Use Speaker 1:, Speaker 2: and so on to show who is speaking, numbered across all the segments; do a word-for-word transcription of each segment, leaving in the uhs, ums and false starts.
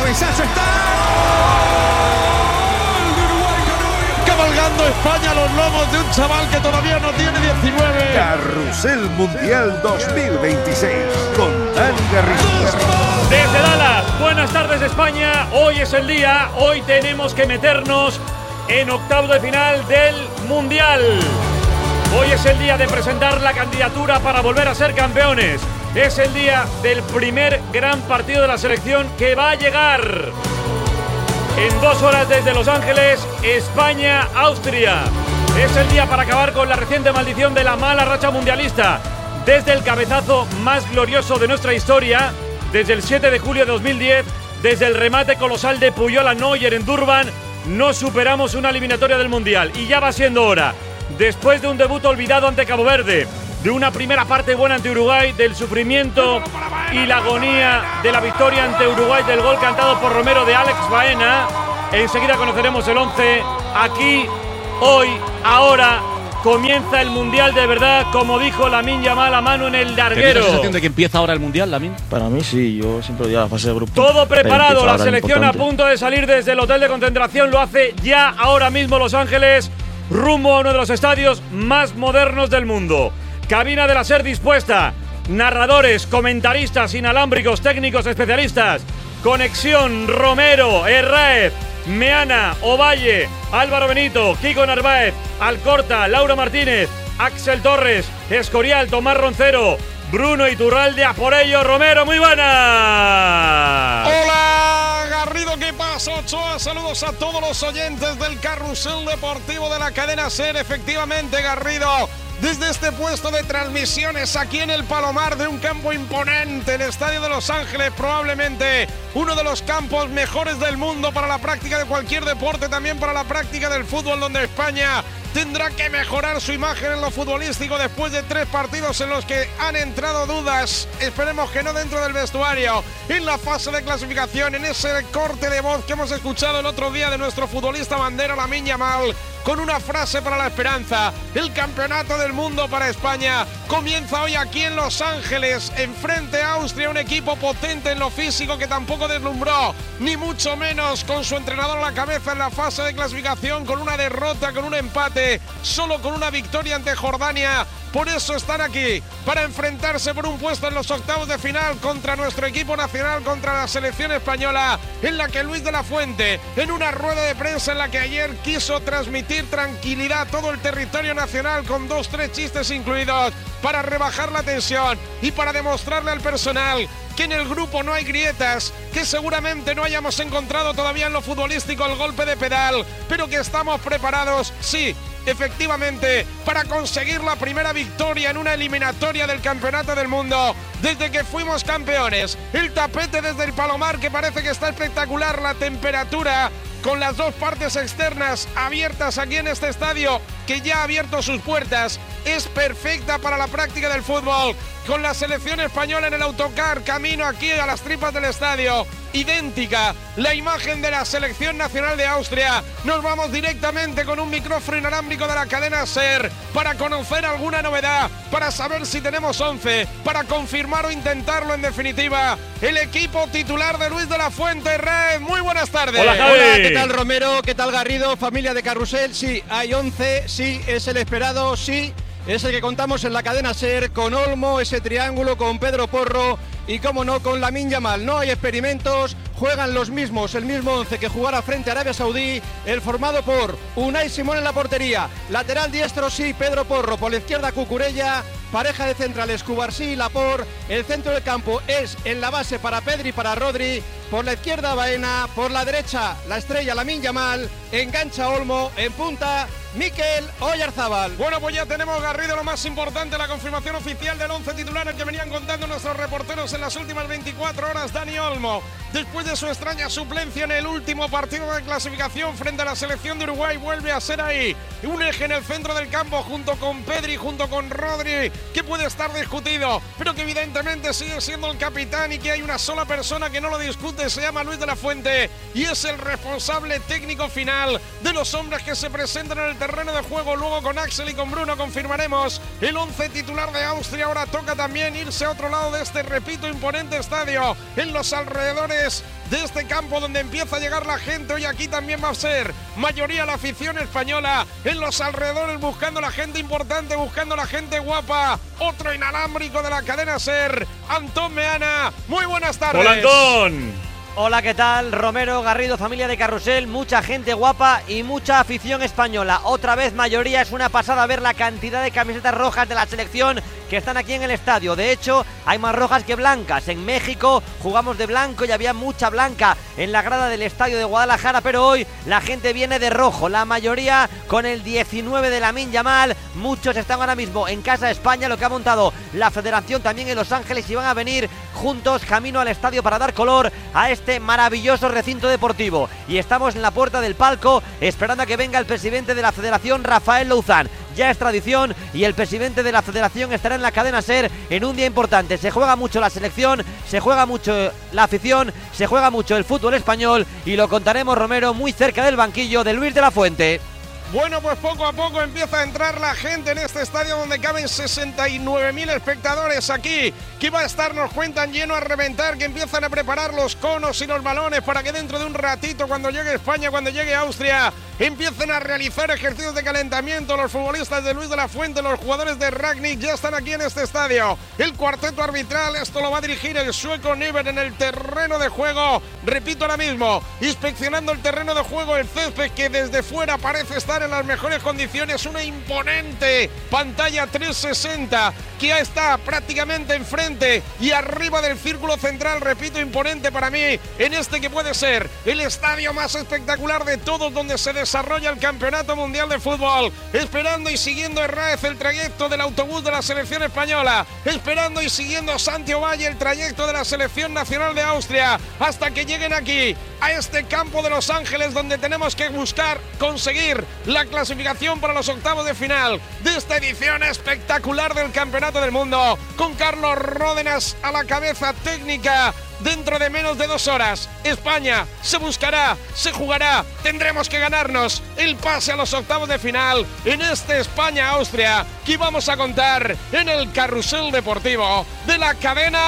Speaker 1: cabezazo está.
Speaker 2: Cabalgando España a los lomos de un chaval que todavía no tiene diecinueve.
Speaker 3: Carrusel Mundial dos mil veintiséis con Dani Garrido.
Speaker 4: Desde Dallas, buenas tardes España. Hoy es el día, hoy tenemos que meternos en octavos de final del Mundial. Hoy es el día de presentar la candidatura para volver a ser campeones. Es el día del primer gran partido de la selección que va a llegar. En dos horas desde Los Ángeles, España-Austria. Es el día para acabar con la reciente maldición de la mala racha mundialista. Desde el cabezazo más glorioso de nuestra historia, desde el siete de julio de dos mil diez, desde el remate colosal de Puyol a Neuer en Durban, no superamos una eliminatoria del Mundial. Y ya va siendo hora. Después de un debut olvidado ante Cabo Verde, de una primera parte buena ante Uruguay, del sufrimiento y la agonía de la victoria ante Uruguay, del gol cantado por Romero de Alex Baena. Enseguida conoceremos el once. Aquí, hoy, ahora, comienza el Mundial de verdad, como dijo Lamine Yamal a mano en el larguero.
Speaker 5: ¿Tienes la sensación de que empieza ahora el Mundial, Lamine?
Speaker 6: Para mí sí, yo siempre digo la fase de grupo.
Speaker 4: Todo preparado, la selección a punto de salir desde el hotel de concentración, lo hace ya ahora mismo Los Ángeles, rumbo a uno de los estadios más modernos del mundo. Cabina de la SER dispuesta, narradores, comentaristas, inalámbricos, técnicos, especialistas. Conexión, Romero, Herráez, Meana, Ovalle, Álvaro Benito, Kiko Narváez, Alcorta, Laura Martínez, Axel Torres, Escorial, Tomás Roncero, Bruno Iturralde, a por ello, Romero, muy buenas.
Speaker 2: Hola, Garrido, ¿qué pasa, Ochoa? Saludos a todos los oyentes del Carrusel Deportivo de la cadena SER. Efectivamente, Garrido, desde este puesto de transmisiones aquí en el Palomar de un campo imponente, el Estadio de Los Ángeles, probablemente uno de los campos mejores del mundo para la práctica de cualquier deporte, también para la práctica del fútbol, donde España tendrá que mejorar su imagen en lo futbolístico después de tres partidos en los que han entrado dudas, esperemos que no dentro del vestuario, en la fase de clasificación, en ese corte de voz que hemos escuchado el otro día de nuestro futbolista bandera Lamine Yamal, con una frase para la esperanza. El campeonato del mundo para España comienza hoy aquí en Los Ángeles, enfrente a Austria, un equipo potente en lo físico que tampoco deslumbró, ni mucho menos con su entrenador a la cabeza en la fase de clasificación, con una derrota, con un empate, solo con una victoria ante Jordania. Por eso están aquí, para enfrentarse por un puesto en los octavos de final contra nuestro equipo nacional, contra la selección española, en la que Luis de la Fuente, en una rueda de prensa en la que ayer quiso transmitir tranquilidad a todo el territorio nacional, con dos, tres chistes incluidos, para rebajar la tensión y para demostrarle al personal que en el grupo no hay grietas, que seguramente no hayamos encontrado todavía en lo futbolístico el golpe de pedal, pero que estamos preparados, sí, efectivamente, para conseguir la primera victoria en una eliminatoria del Campeonato del Mundo desde que fuimos campeones. El tapete desde el Palomar, que parece que está espectacular, la temperatura con las dos partes externas abiertas aquí en este estadio, que ya ha abierto sus puertas, es perfecta para la práctica del fútbol, con la selección española en el autocar, camino aquí a las tripas del estadio, idéntica la imagen de la selección nacional de Austria. Nos vamos directamente con un micrófono inalámbrico de la cadena SER para conocer alguna novedad, para saber si tenemos once, para confirmar o intentarlo en definitiva. El equipo titular de Luis de la Fuente. Red, muy buenas tardes.
Speaker 4: Hola, Javi.
Speaker 7: Hola, ¿qué tal, Romero? ¿Qué tal, Garrido? Familia de Carrusel, sí, hay once, sí, es el esperado, sí, es el que contamos en la cadena SER, con Olmo, ese triángulo, con Pedro Porro y, como no, con Lamine Yamal. No hay experimentos, juegan los mismos, el mismo once que jugará frente a Arabia Saudí, el formado por Unai Simón en la portería, lateral diestro, sí, Pedro Porro, por la izquierda Cucurella, pareja de centrales Cubarsí y Laporte, el centro del campo es en la base para Pedri y para Rodri, por la izquierda Baena, por la derecha la estrella Lamine Yamal, engancha Olmo, en punta Mikel Oyarzábal.
Speaker 2: Bueno, pues ya tenemos, Garrido, lo más importante, la confirmación oficial del once titular que venían contando nuestros reporteros en las últimas veinticuatro horas. Dani Olmo, después de su extraña suplencia en el último partido de clasificación frente a la selección de Uruguay, vuelve a ser ahí un eje en el centro del campo, junto con Pedri, junto con Rodri, que puede estar discutido, pero que evidentemente sigue siendo el capitán y que hay una sola persona que no lo discute, se llama Luis de la Fuente, y es el responsable técnico final de los hombres que se presentan en el terreno de juego. Luego con Axel y con Bruno confirmaremos el once titular de Austria. Ahora toca también irse a otro lado de este, repito, imponente estadio, en los alrededores de este campo donde empieza a llegar la gente. Hoy aquí también va a ser mayoría la afición española en los alrededores, buscando la gente importante, buscando la gente guapa. Otro inalámbrico de la cadena SER, Antón Meana. Muy buenas tardes.
Speaker 4: Hola, Antón.
Speaker 1: Hola, ¿qué tal? Romero, Garrido, familia de Carrusel, mucha gente guapa y mucha afición española. Otra vez mayoría, es una pasada ver la cantidad de camisetas rojas de la selección que están aquí en el estadio. De hecho, hay más rojas que blancas. En México jugamos de blanco y había mucha blanca en la grada del estadio de Guadalajara, pero hoy la gente viene de rojo, la mayoría con el diecinueve de Lamine Yamal. Muchos están ahora mismo en Casa de España, lo que ha montado la federación también en Los Ángeles, y van a venir juntos camino al estadio para dar color a este maravilloso recinto deportivo. Y estamos en la puerta del palco esperando a que venga el presidente de la federación, Rafael Louzán. Ya es tradición y el presidente de la federación estará en la cadena SER en un día importante. Se juega mucho la selección, se juega mucho la afición, se juega mucho el fútbol español, y lo contaremos, Romero, muy cerca del banquillo de Luis de la Fuente.
Speaker 2: Bueno, pues poco a poco empieza a entrar la gente en este estadio donde caben sesenta y nueve mil espectadores aquí, que va a estar, nos cuentan, lleno a reventar, que empiezan a preparar los conos y los balones para que dentro de un ratito, cuando llegue España, cuando llegue Austria, empiecen a realizar ejercicios de calentamiento. Los futbolistas de Luis de la Fuente, los jugadores de Rangnick ya están aquí en este estadio. El cuarteto arbitral, esto lo va a dirigir el sueco Niven en el terreno de juego. Repito ahora mismo, inspeccionando el terreno de juego, el césped que desde fuera parece estar en las mejores condiciones. Una imponente pantalla trescientos sesenta que ya está prácticamente enfrente y arriba del círculo central. Repito, imponente para mí en este que puede ser el estadio más espectacular de todos, donde se desarrolla el Campeonato Mundial de Fútbol. Esperando y siguiendo Herráez el trayecto del autobús de la selección española, esperando y siguiendo Santi Ovalle el trayecto de la selección nacional de Austria, hasta que lleguen aquí a este campo de Los Ángeles, donde tenemos que buscar conseguir la clasificación para los octavos de final de esta edición espectacular del Campeonato del Mundo, con Carlos Ródenas a la cabeza técnica. Dentro de menos de dos horas, España se buscará, se jugará, tendremos que ganarnos el pase a los octavos de final en este España-Austria, que vamos a contar en el Carrusel Deportivo de la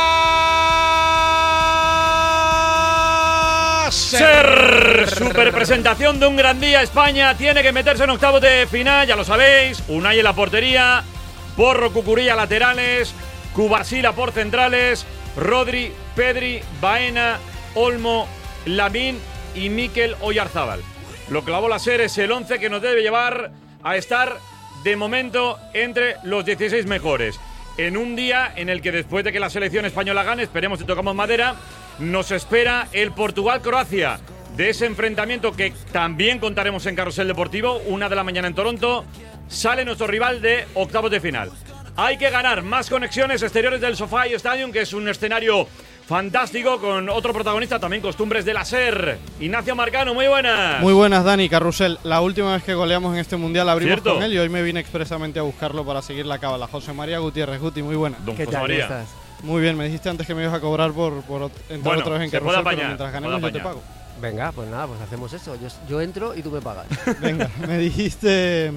Speaker 2: cadena
Speaker 4: SER. Super presentación de un gran día. España tiene que meterse en octavos de final, ya lo sabéis. Unai en la portería, Porro, Cucurella laterales, Kubasila por centrales, Rodri, Pedri, Baena, Olmo, Lamine y Mikel Oyarzábal. Lo clavó la SER, es el once que nos debe llevar a estar de momento entre los dieciséis mejores. En un día en el que, después de que la selección española gane, esperemos que tocamos madera, nos espera el Portugal-Croacia. De ese enfrentamiento que también contaremos en Carrusel Deportivo, una de la mañana en Toronto, sale nuestro rival de octavos de final. Hay que ganar más conexiones exteriores del SoFi Stadium, que es un escenario fantástico con otro protagonista, también costumbres de la SER. Ignacio Marcano, muy buenas.
Speaker 8: Muy buenas, Dani. Carrusel, la última vez que goleamos en este mundial abrimos
Speaker 4: ¿Cierto?
Speaker 8: Con él, y hoy me vine expresamente a buscarlo para seguir la cábala. José María Gutiérrez. Guti, muy buena.
Speaker 4: Don
Speaker 9: ¿Qué
Speaker 4: José
Speaker 9: tal?
Speaker 4: María.
Speaker 9: ¿Cómo estás?
Speaker 8: Muy bien, me dijiste antes que me ibas a cobrar por, por entrar
Speaker 4: Bueno,
Speaker 8: otra vez en
Speaker 4: se puede
Speaker 8: Carrusel,
Speaker 4: apañar,
Speaker 8: pero mientras ganemos
Speaker 4: puede
Speaker 8: yo te
Speaker 4: apañar.
Speaker 8: pago.
Speaker 9: Venga, pues nada, pues hacemos eso. Yo, yo entro y tú me pagas.
Speaker 8: Venga, me dijiste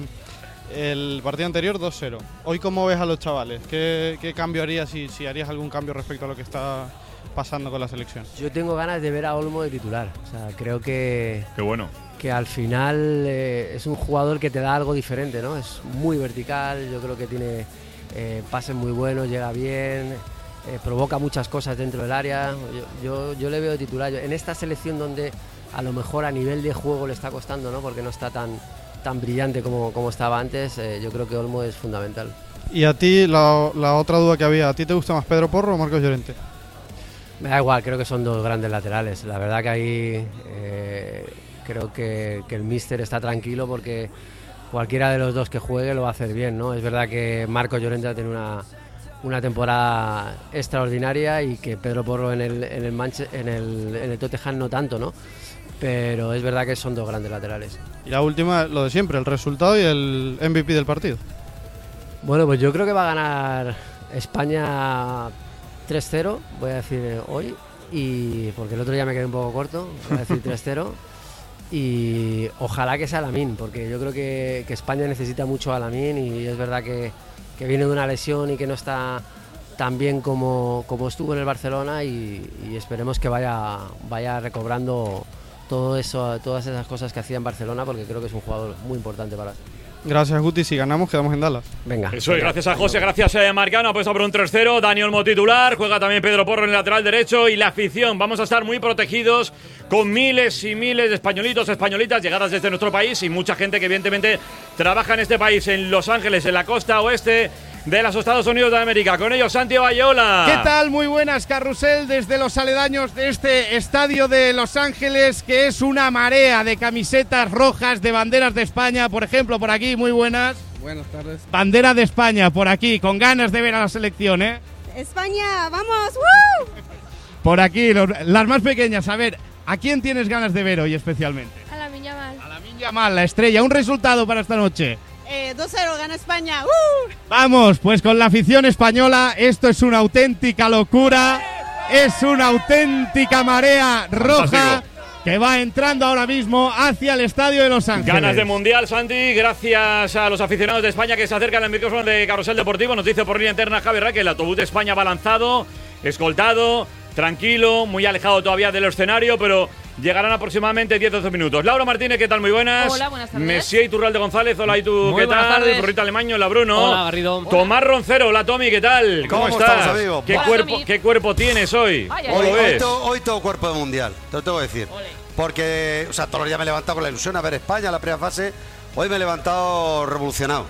Speaker 8: el partido anterior dos cero. Hoy, ¿cómo ves a los chavales? ¿Qué, qué cambio harías, si, si harías algún cambio respecto a lo que está pasando con la selección?
Speaker 9: Yo tengo ganas de ver a Olmo de titular. O sea, creo que,
Speaker 4: Qué bueno.
Speaker 9: que al final eh, es un jugador que te da algo diferente, ¿no? Es muy vertical, yo creo que tiene eh, pases muy buenos, llega bien, eh, provoca muchas cosas dentro del área. Yo, yo, yo le veo de titular. Yo, en esta selección donde a lo mejor a nivel de juego le está costando, ¿no? Porque no está tan, tan brillante como, como estaba antes, eh, yo creo que Olmo es fundamental.
Speaker 8: Y a ti, la, la otra duda que había, ¿a ti te gusta más Pedro Porro o Marcos Llorente?
Speaker 9: Me da igual, creo que son dos grandes laterales. La verdad que ahí eh, creo que, que el míster está tranquilo porque cualquiera de los dos que juegue lo va a hacer bien, ¿no? Es verdad que Marcos Llorente ha tenido una, una temporada extraordinaria y que Pedro Porro en el, en el, Manche, en el, en el Tottenham no tanto, ¿no? Pero es verdad que son dos grandes laterales.
Speaker 8: Y la última, lo de siempre, el resultado y el M V P del partido.
Speaker 9: Bueno, pues yo creo que va a ganar España tres cero, voy a decir hoy, y porque el otro día me quedé un poco corto, voy a decir tres cero. y ojalá que sea Lamine, porque yo creo que, que España necesita mucho a Lamine y es verdad que, que viene de una lesión y que no está tan bien como, como estuvo en el Barcelona y, y esperemos que vaya, vaya recobrando todo eso, todas esas cosas que hacía en Barcelona, porque creo que es un jugador muy importante para nosotros.
Speaker 8: Gracias, Guti. Si ganamos, quedamos en Dallas.
Speaker 9: Venga.
Speaker 4: Eso es, gracias a José, gracias a Marcano. Ha puesto por un tres cero. Dani Olmo titular. Juega también Pedro Porro en el lateral derecho. Y la afición. Vamos a estar muy protegidos con miles y miles de españolitos, españolitas llegadas desde nuestro país y mucha gente que, evidentemente, trabaja en este país, en Los Ángeles, en la costa oeste de los Estados Unidos de América. Con ellos, Santi Bayola.
Speaker 10: ¿Qué tal? Muy buenas, Carrusel, desde los aledaños de este estadio de Los Ángeles, que es una marea de camisetas rojas, de banderas de España. Por ejemplo, por aquí, muy buenas.
Speaker 11: Buenas tardes.
Speaker 10: Bandera de España, por aquí, con ganas de ver a la selección, ¿eh?
Speaker 12: España, vamos. ¡Woo!
Speaker 10: Por aquí, los, las más pequeñas. A ver, ¿a quién tienes ganas de ver hoy especialmente?
Speaker 12: A Lamine Yamal.
Speaker 10: A Lamine Yamal, la estrella. Un resultado para esta noche.
Speaker 12: Eh, dos cero, gana España. ¡Uh!
Speaker 10: Vamos, pues con la afición española, esto es una auténtica locura, es una auténtica marea roja. Fantástico. Que va entrando ahora mismo hacia el estadio de Los Ángeles.
Speaker 4: Ganas de Mundial, Santi, gracias a los aficionados de España que se acercan al micrófono de Carrusel Deportivo. Nos dice por línea interna Javi Ra que el autobús de España va lanzado, escoltado, tranquilo, muy alejado todavía del escenario, pero llegarán aproximadamente diez a doce minutos. Laura Martínez, ¿qué tal? Muy buenas.
Speaker 13: Hola, buenas tardes.
Speaker 4: Messier Iturralde González, hola, ¿y tú
Speaker 13: Muy
Speaker 4: qué
Speaker 13: buenas
Speaker 4: tal?
Speaker 13: tardes.
Speaker 4: Rorrito Alemaño, hola, Bruno.
Speaker 13: Hola, Garrido.
Speaker 4: Tomás Roncero, hola, Tommy, ¿qué tal? ¿Cómo,
Speaker 14: ¿Cómo
Speaker 4: estás?
Speaker 14: estamos, amigo?
Speaker 4: ¿Qué,
Speaker 14: Hola,
Speaker 4: cuerpo,
Speaker 13: Tommy.
Speaker 4: ¿Qué cuerpo tienes hoy?
Speaker 13: Ay,
Speaker 4: ¿Cómo
Speaker 14: Hoy,
Speaker 4: lo
Speaker 14: hoy,
Speaker 4: ves?
Speaker 14: to- hoy todo cuerpo de mundial, te lo tengo que decir.
Speaker 13: Ole.
Speaker 14: Porque, o sea, todos los días me he levantado con la ilusión a ver España, la primera fase. Hoy me he levantado revolucionado.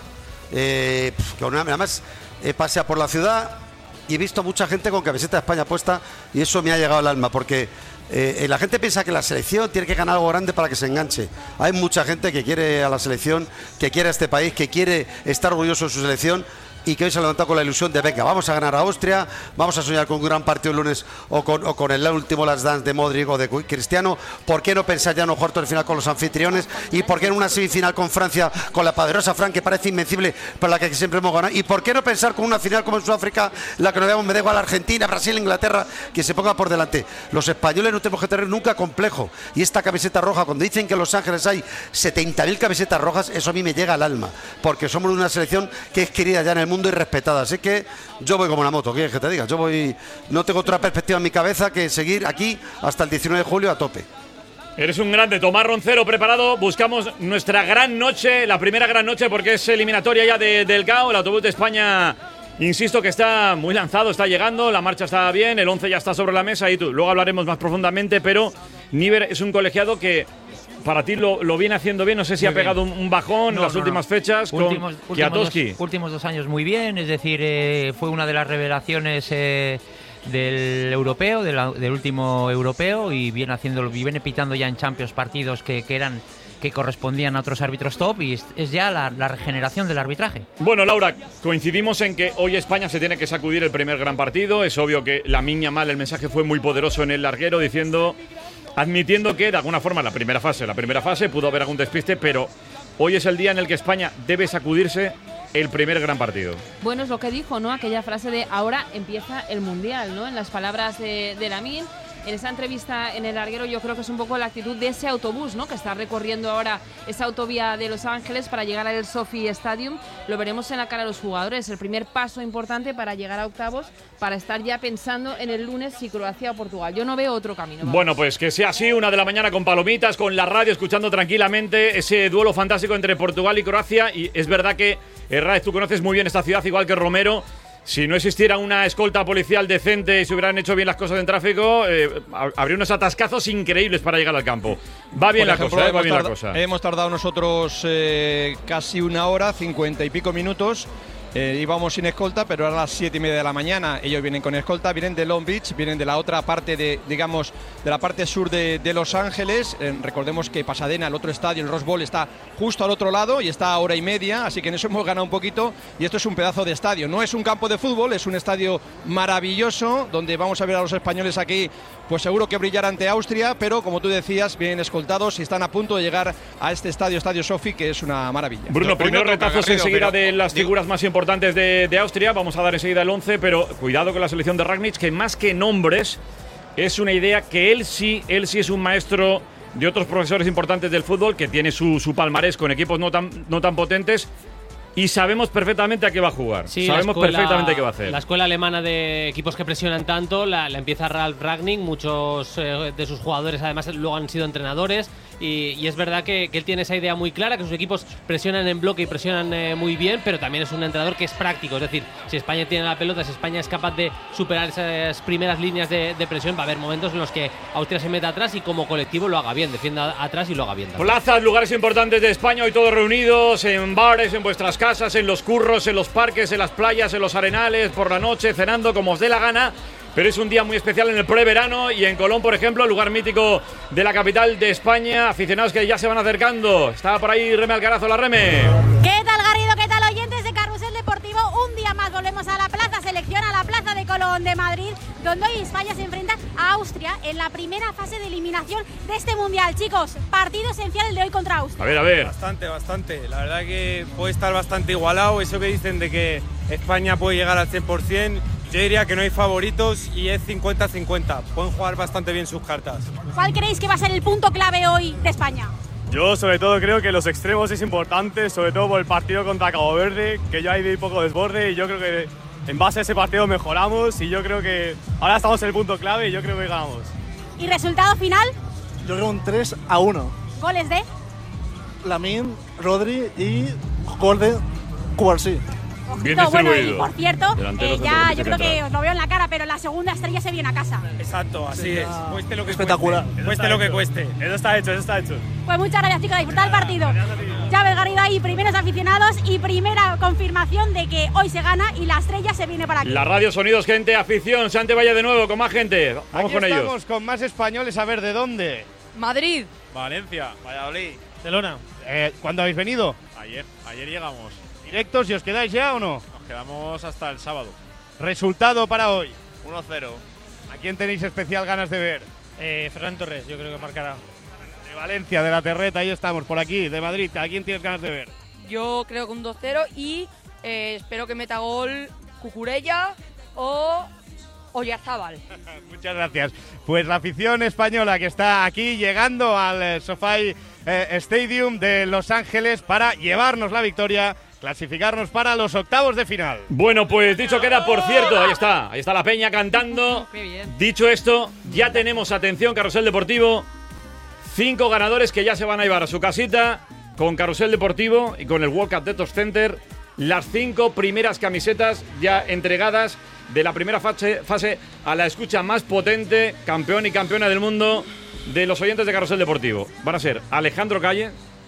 Speaker 14: Eh, pf, que una- además, he paseado por la ciudad y he visto mucha gente con camiseta de España puesta y eso me ha llegado al alma porque eh, la gente piensa que la selección tiene que ganar algo grande para que se enganche. Hay mucha gente que quiere a la selección, que quiere a este país, que quiere estar orgulloso de su selección y que hoy se ha levantado con la ilusión de venga, vamos a ganar a Austria, vamos a soñar con un gran partido el lunes o con, o con el último Last Dance de Modric o de Cristiano. ¿Por qué no pensar ya en un cuarto de final con los anfitriones? ¿Y por qué en una semifinal con Francia, con la poderosa Fran que parece invencible, pero la que siempre hemos ganado? ¿Y por qué no pensar con una final como en Sudáfrica, la que nos veamos, me da igual Argentina, Brasil, Inglaterra, que se ponga por delante? Los españoles no tenemos que tener nunca complejo. Y esta camiseta roja, cuando dicen que en Los Ángeles hay setenta mil camisetas rojas, eso a mí me llega al alma, porque somos una selección que es querida ya en el mundo y respetada. Así que yo voy como una moto, ¿qué quieres que te diga? Yo voy, no tengo otra perspectiva en mi cabeza que seguir aquí hasta el diecinueve de julio a tope.
Speaker 4: Eres un grande, Tomás Roncero preparado. Buscamos nuestra gran noche, la primera gran noche, porque es eliminatoria ya de, del C A O. El autobús de España, insisto, que está muy lanzado, está llegando, la marcha está bien, el once ya está sobre la mesa y tú, luego hablaremos más profundamente, pero Níver es un colegiado que para ti lo, lo viene haciendo bien. No sé si
Speaker 15: Muy
Speaker 4: ha pegado un, un bajón
Speaker 15: No,
Speaker 4: en las
Speaker 15: no,
Speaker 4: últimas
Speaker 15: no.
Speaker 4: fechas
Speaker 15: Últimos,
Speaker 4: con
Speaker 15: últimos,
Speaker 4: Kwiatkowski.
Speaker 15: dos, últimos dos años muy bien, es decir, eh, fue una de las revelaciones eh, del europeo, de la- del último europeo, y viene haciendo, y viene pitando ya en Champions partidos que, que eran que correspondían a otros árbitros top, y es, es ya la, la regeneración del arbitraje.
Speaker 4: Bueno, Laura, coincidimos en que hoy España se tiene que sacudir el primer gran partido. Es obvio que Lamine Yamal, el mensaje fue muy poderoso en el larguero, diciendo, admitiendo que de alguna forma la primera fase, la primera fase pudo haber algún despiste, pero hoy es el día en el que España debe sacudirse el primer gran partido.
Speaker 13: Bueno, es lo que dijo, ¿no? Aquella frase de ahora empieza el Mundial, ¿no? En las palabras de, de Lamine. En esa entrevista en el larguero yo creo que es un poco la actitud de ese autobús, ¿no? Que está recorriendo ahora esa autovía de Los Ángeles para llegar al Sophie Stadium. Lo veremos en la cara de los jugadores. El primer paso importante para llegar a octavos, para estar ya pensando en el lunes si Croacia o Portugal. Yo no veo otro camino. Vamos.
Speaker 4: Bueno, pues que sea así, una de la mañana con palomitas, con la radio, escuchando tranquilamente ese duelo fantástico entre Portugal y Croacia. Y es verdad que, Herráez, tú conoces muy bien esta ciudad, igual que Romero. Si no existiera una escolta policial decente y se hubieran hecho bien las cosas en tráfico, eh, habría unos atascazos increíbles para llegar al campo. Va bien, la,
Speaker 7: ejemplo,
Speaker 4: cosa, eh, va
Speaker 7: hemos
Speaker 4: bien la
Speaker 7: tarda-
Speaker 4: cosa.
Speaker 7: Hemos tardado nosotros eh, casi una hora, cincuenta y pico minutos. Eh, íbamos sin escolta, pero ahora a las siete y media de la mañana ellos vienen con escolta, vienen de Long Beach, vienen de la otra parte de, digamos, de la parte sur de, de Los Ángeles. Eh, recordemos que Pasadena, el otro estadio, el Rose Bowl, está justo al otro lado y está a hora y media, así que en eso hemos ganado un poquito. Y esto es un pedazo de estadio, no es un campo de fútbol, es un estadio maravilloso donde vamos a ver a los españoles aquí, pues seguro que brillar ante Austria, pero como tú decías, vienen escoltados y están a punto de llegar a este estadio, Estadio Sophie, que es una maravilla.
Speaker 4: Bruno, primero retazos enseguida de las figuras más importantes de, de Austria. Vamos a dar enseguida el once, pero cuidado con la selección de Rangnick, que más que nombres, es una idea que él sí, él sí es un maestro de otros profesores importantes del fútbol que tiene su, su palmarés con equipos no tan, no tan potentes. Y sabemos perfectamente a qué va a jugar.
Speaker 11: Sí,
Speaker 4: sabemos
Speaker 11: escuela,
Speaker 4: perfectamente qué va a hacer.
Speaker 11: La escuela alemana de equipos que presionan tanto la, la empieza Ralf Rangnick. Muchos eh, de sus jugadores además luego han sido entrenadores. Y, y es verdad que, que él tiene esa idea muy clara, que sus equipos presionan en bloque y presionan eh, muy bien, pero también es un entrenador que es práctico. Es decir, si España tiene la pelota, si España es capaz de superar esas primeras líneas de, de presión, va a haber momentos en los que Austria se meta atrás y como colectivo lo haga bien, defienda atrás y lo haga bien también.
Speaker 4: Plazas, lugares importantes de España, hoy todos reunidos, en bares, en vuestras casas, en los curros, en los parques, en las playas, en los arenales, por la noche, cenando como os dé la gana. Pero es un día muy especial en el preverano y en Colón, por ejemplo, lugar mítico de la capital de España. Aficionados que ya se van acercando. Está por ahí Reme Alcarazo, la Reme.
Speaker 12: ¿Qué tal, Garrido? ¿Qué tal, oyentes de Carrusel Deportivo? Un día más volvemos a la Plaza Selección, a la Plaza de Colón de Madrid, donde hoy España se enfrenta a Austria en la primera fase de eliminación de este Mundial. Chicos, partido esencial el de hoy contra Austria.
Speaker 4: A ver, a ver.
Speaker 16: Bastante, bastante. La verdad que puede estar bastante igualado. Eso que dicen de que España puede llegar al cien por cien, yo diría que no hay favoritos y es cincuenta cincuenta. Pueden jugar bastante bien sus cartas.
Speaker 12: ¿Cuál creéis que va a ser el punto clave hoy de España?
Speaker 17: Yo sobre todo creo que los extremos es importante, sobre todo por el partido contra Cabo Verde, que yo ahí vi poco desborde y yo creo que en base a ese partido mejoramos y yo creo que ahora estamos en el punto clave y yo creo que ganamos.
Speaker 12: ¿Y resultado final?
Speaker 18: Yo creo un tres a uno.
Speaker 12: ¿Goles de?
Speaker 18: Lamine, Rodri y gol de Cubarsí.
Speaker 4: Bien
Speaker 12: No, bueno,
Speaker 4: distribuido.
Speaker 12: y por cierto,
Speaker 4: Delantero
Speaker 12: eh,
Speaker 4: centro
Speaker 12: ya
Speaker 4: que
Speaker 12: yo
Speaker 4: tiene
Speaker 12: creo
Speaker 4: que
Speaker 12: que
Speaker 4: entrar.
Speaker 12: os lo veo en la cara, pero la segunda estrella se viene a casa.
Speaker 16: Exacto, así es. Cueste lo que
Speaker 18: Espectacular.
Speaker 16: cueste. Cueste lo que cueste.
Speaker 17: Eso está hecho, eso está hecho.
Speaker 12: Pues muchas gracias, chicos, a disfrutar el partido. Ya ves, Garrido, ahí primeros aficionados y primera confirmación de que hoy se gana y la estrella se viene para aquí.
Speaker 4: La radio, sonidos, gente, afición. Sante vaya de nuevo con más gente. Vamos
Speaker 10: Aquí
Speaker 4: con
Speaker 10: estamos
Speaker 4: ellos.
Speaker 10: con más españoles, a ver de dónde.
Speaker 19: Madrid.
Speaker 17: Valencia, Valladolid.
Speaker 10: Barcelona. Eh, ¿Cuándo habéis venido?
Speaker 17: Ayer, ayer llegamos.
Speaker 10: ¿Directos y os quedáis ya o no?
Speaker 17: Nos quedamos hasta el sábado.
Speaker 10: Resultado para hoy.
Speaker 17: uno cero.
Speaker 10: ¿A quién tenéis especial ganas de ver?
Speaker 16: Eh, Ferran Torres, yo creo que marcará.
Speaker 10: De Valencia, de la Terreta, ahí estamos, por aquí, de Madrid. ¿A quién tienes ganas de ver?
Speaker 19: Yo creo que un dos cero y eh, espero que meta gol Cucurella o Oyarzábal.
Speaker 10: Muchas gracias. Pues la afición española que está aquí llegando al eh, SoFi eh, Stadium de Los Ángeles para llevarnos la victoria, clasificarnos para los octavos de final.
Speaker 4: Bueno, pues dicho queda, por cierto, ahí está, ahí está la peña cantando.
Speaker 19: Qué bien.
Speaker 4: Dicho esto, ya tenemos, atención, Carrusel Deportivo, cinco ganadores que ya se van a llevar a su casita con Carrusel Deportivo y con el World Cup Detox Center. Las cinco primeras camisetas ya entregadas de la primera fase, fase a la escucha más potente, campeón y campeona del mundo de los oyentes de Carrusel Deportivo. Van a ser Alejandro Calle,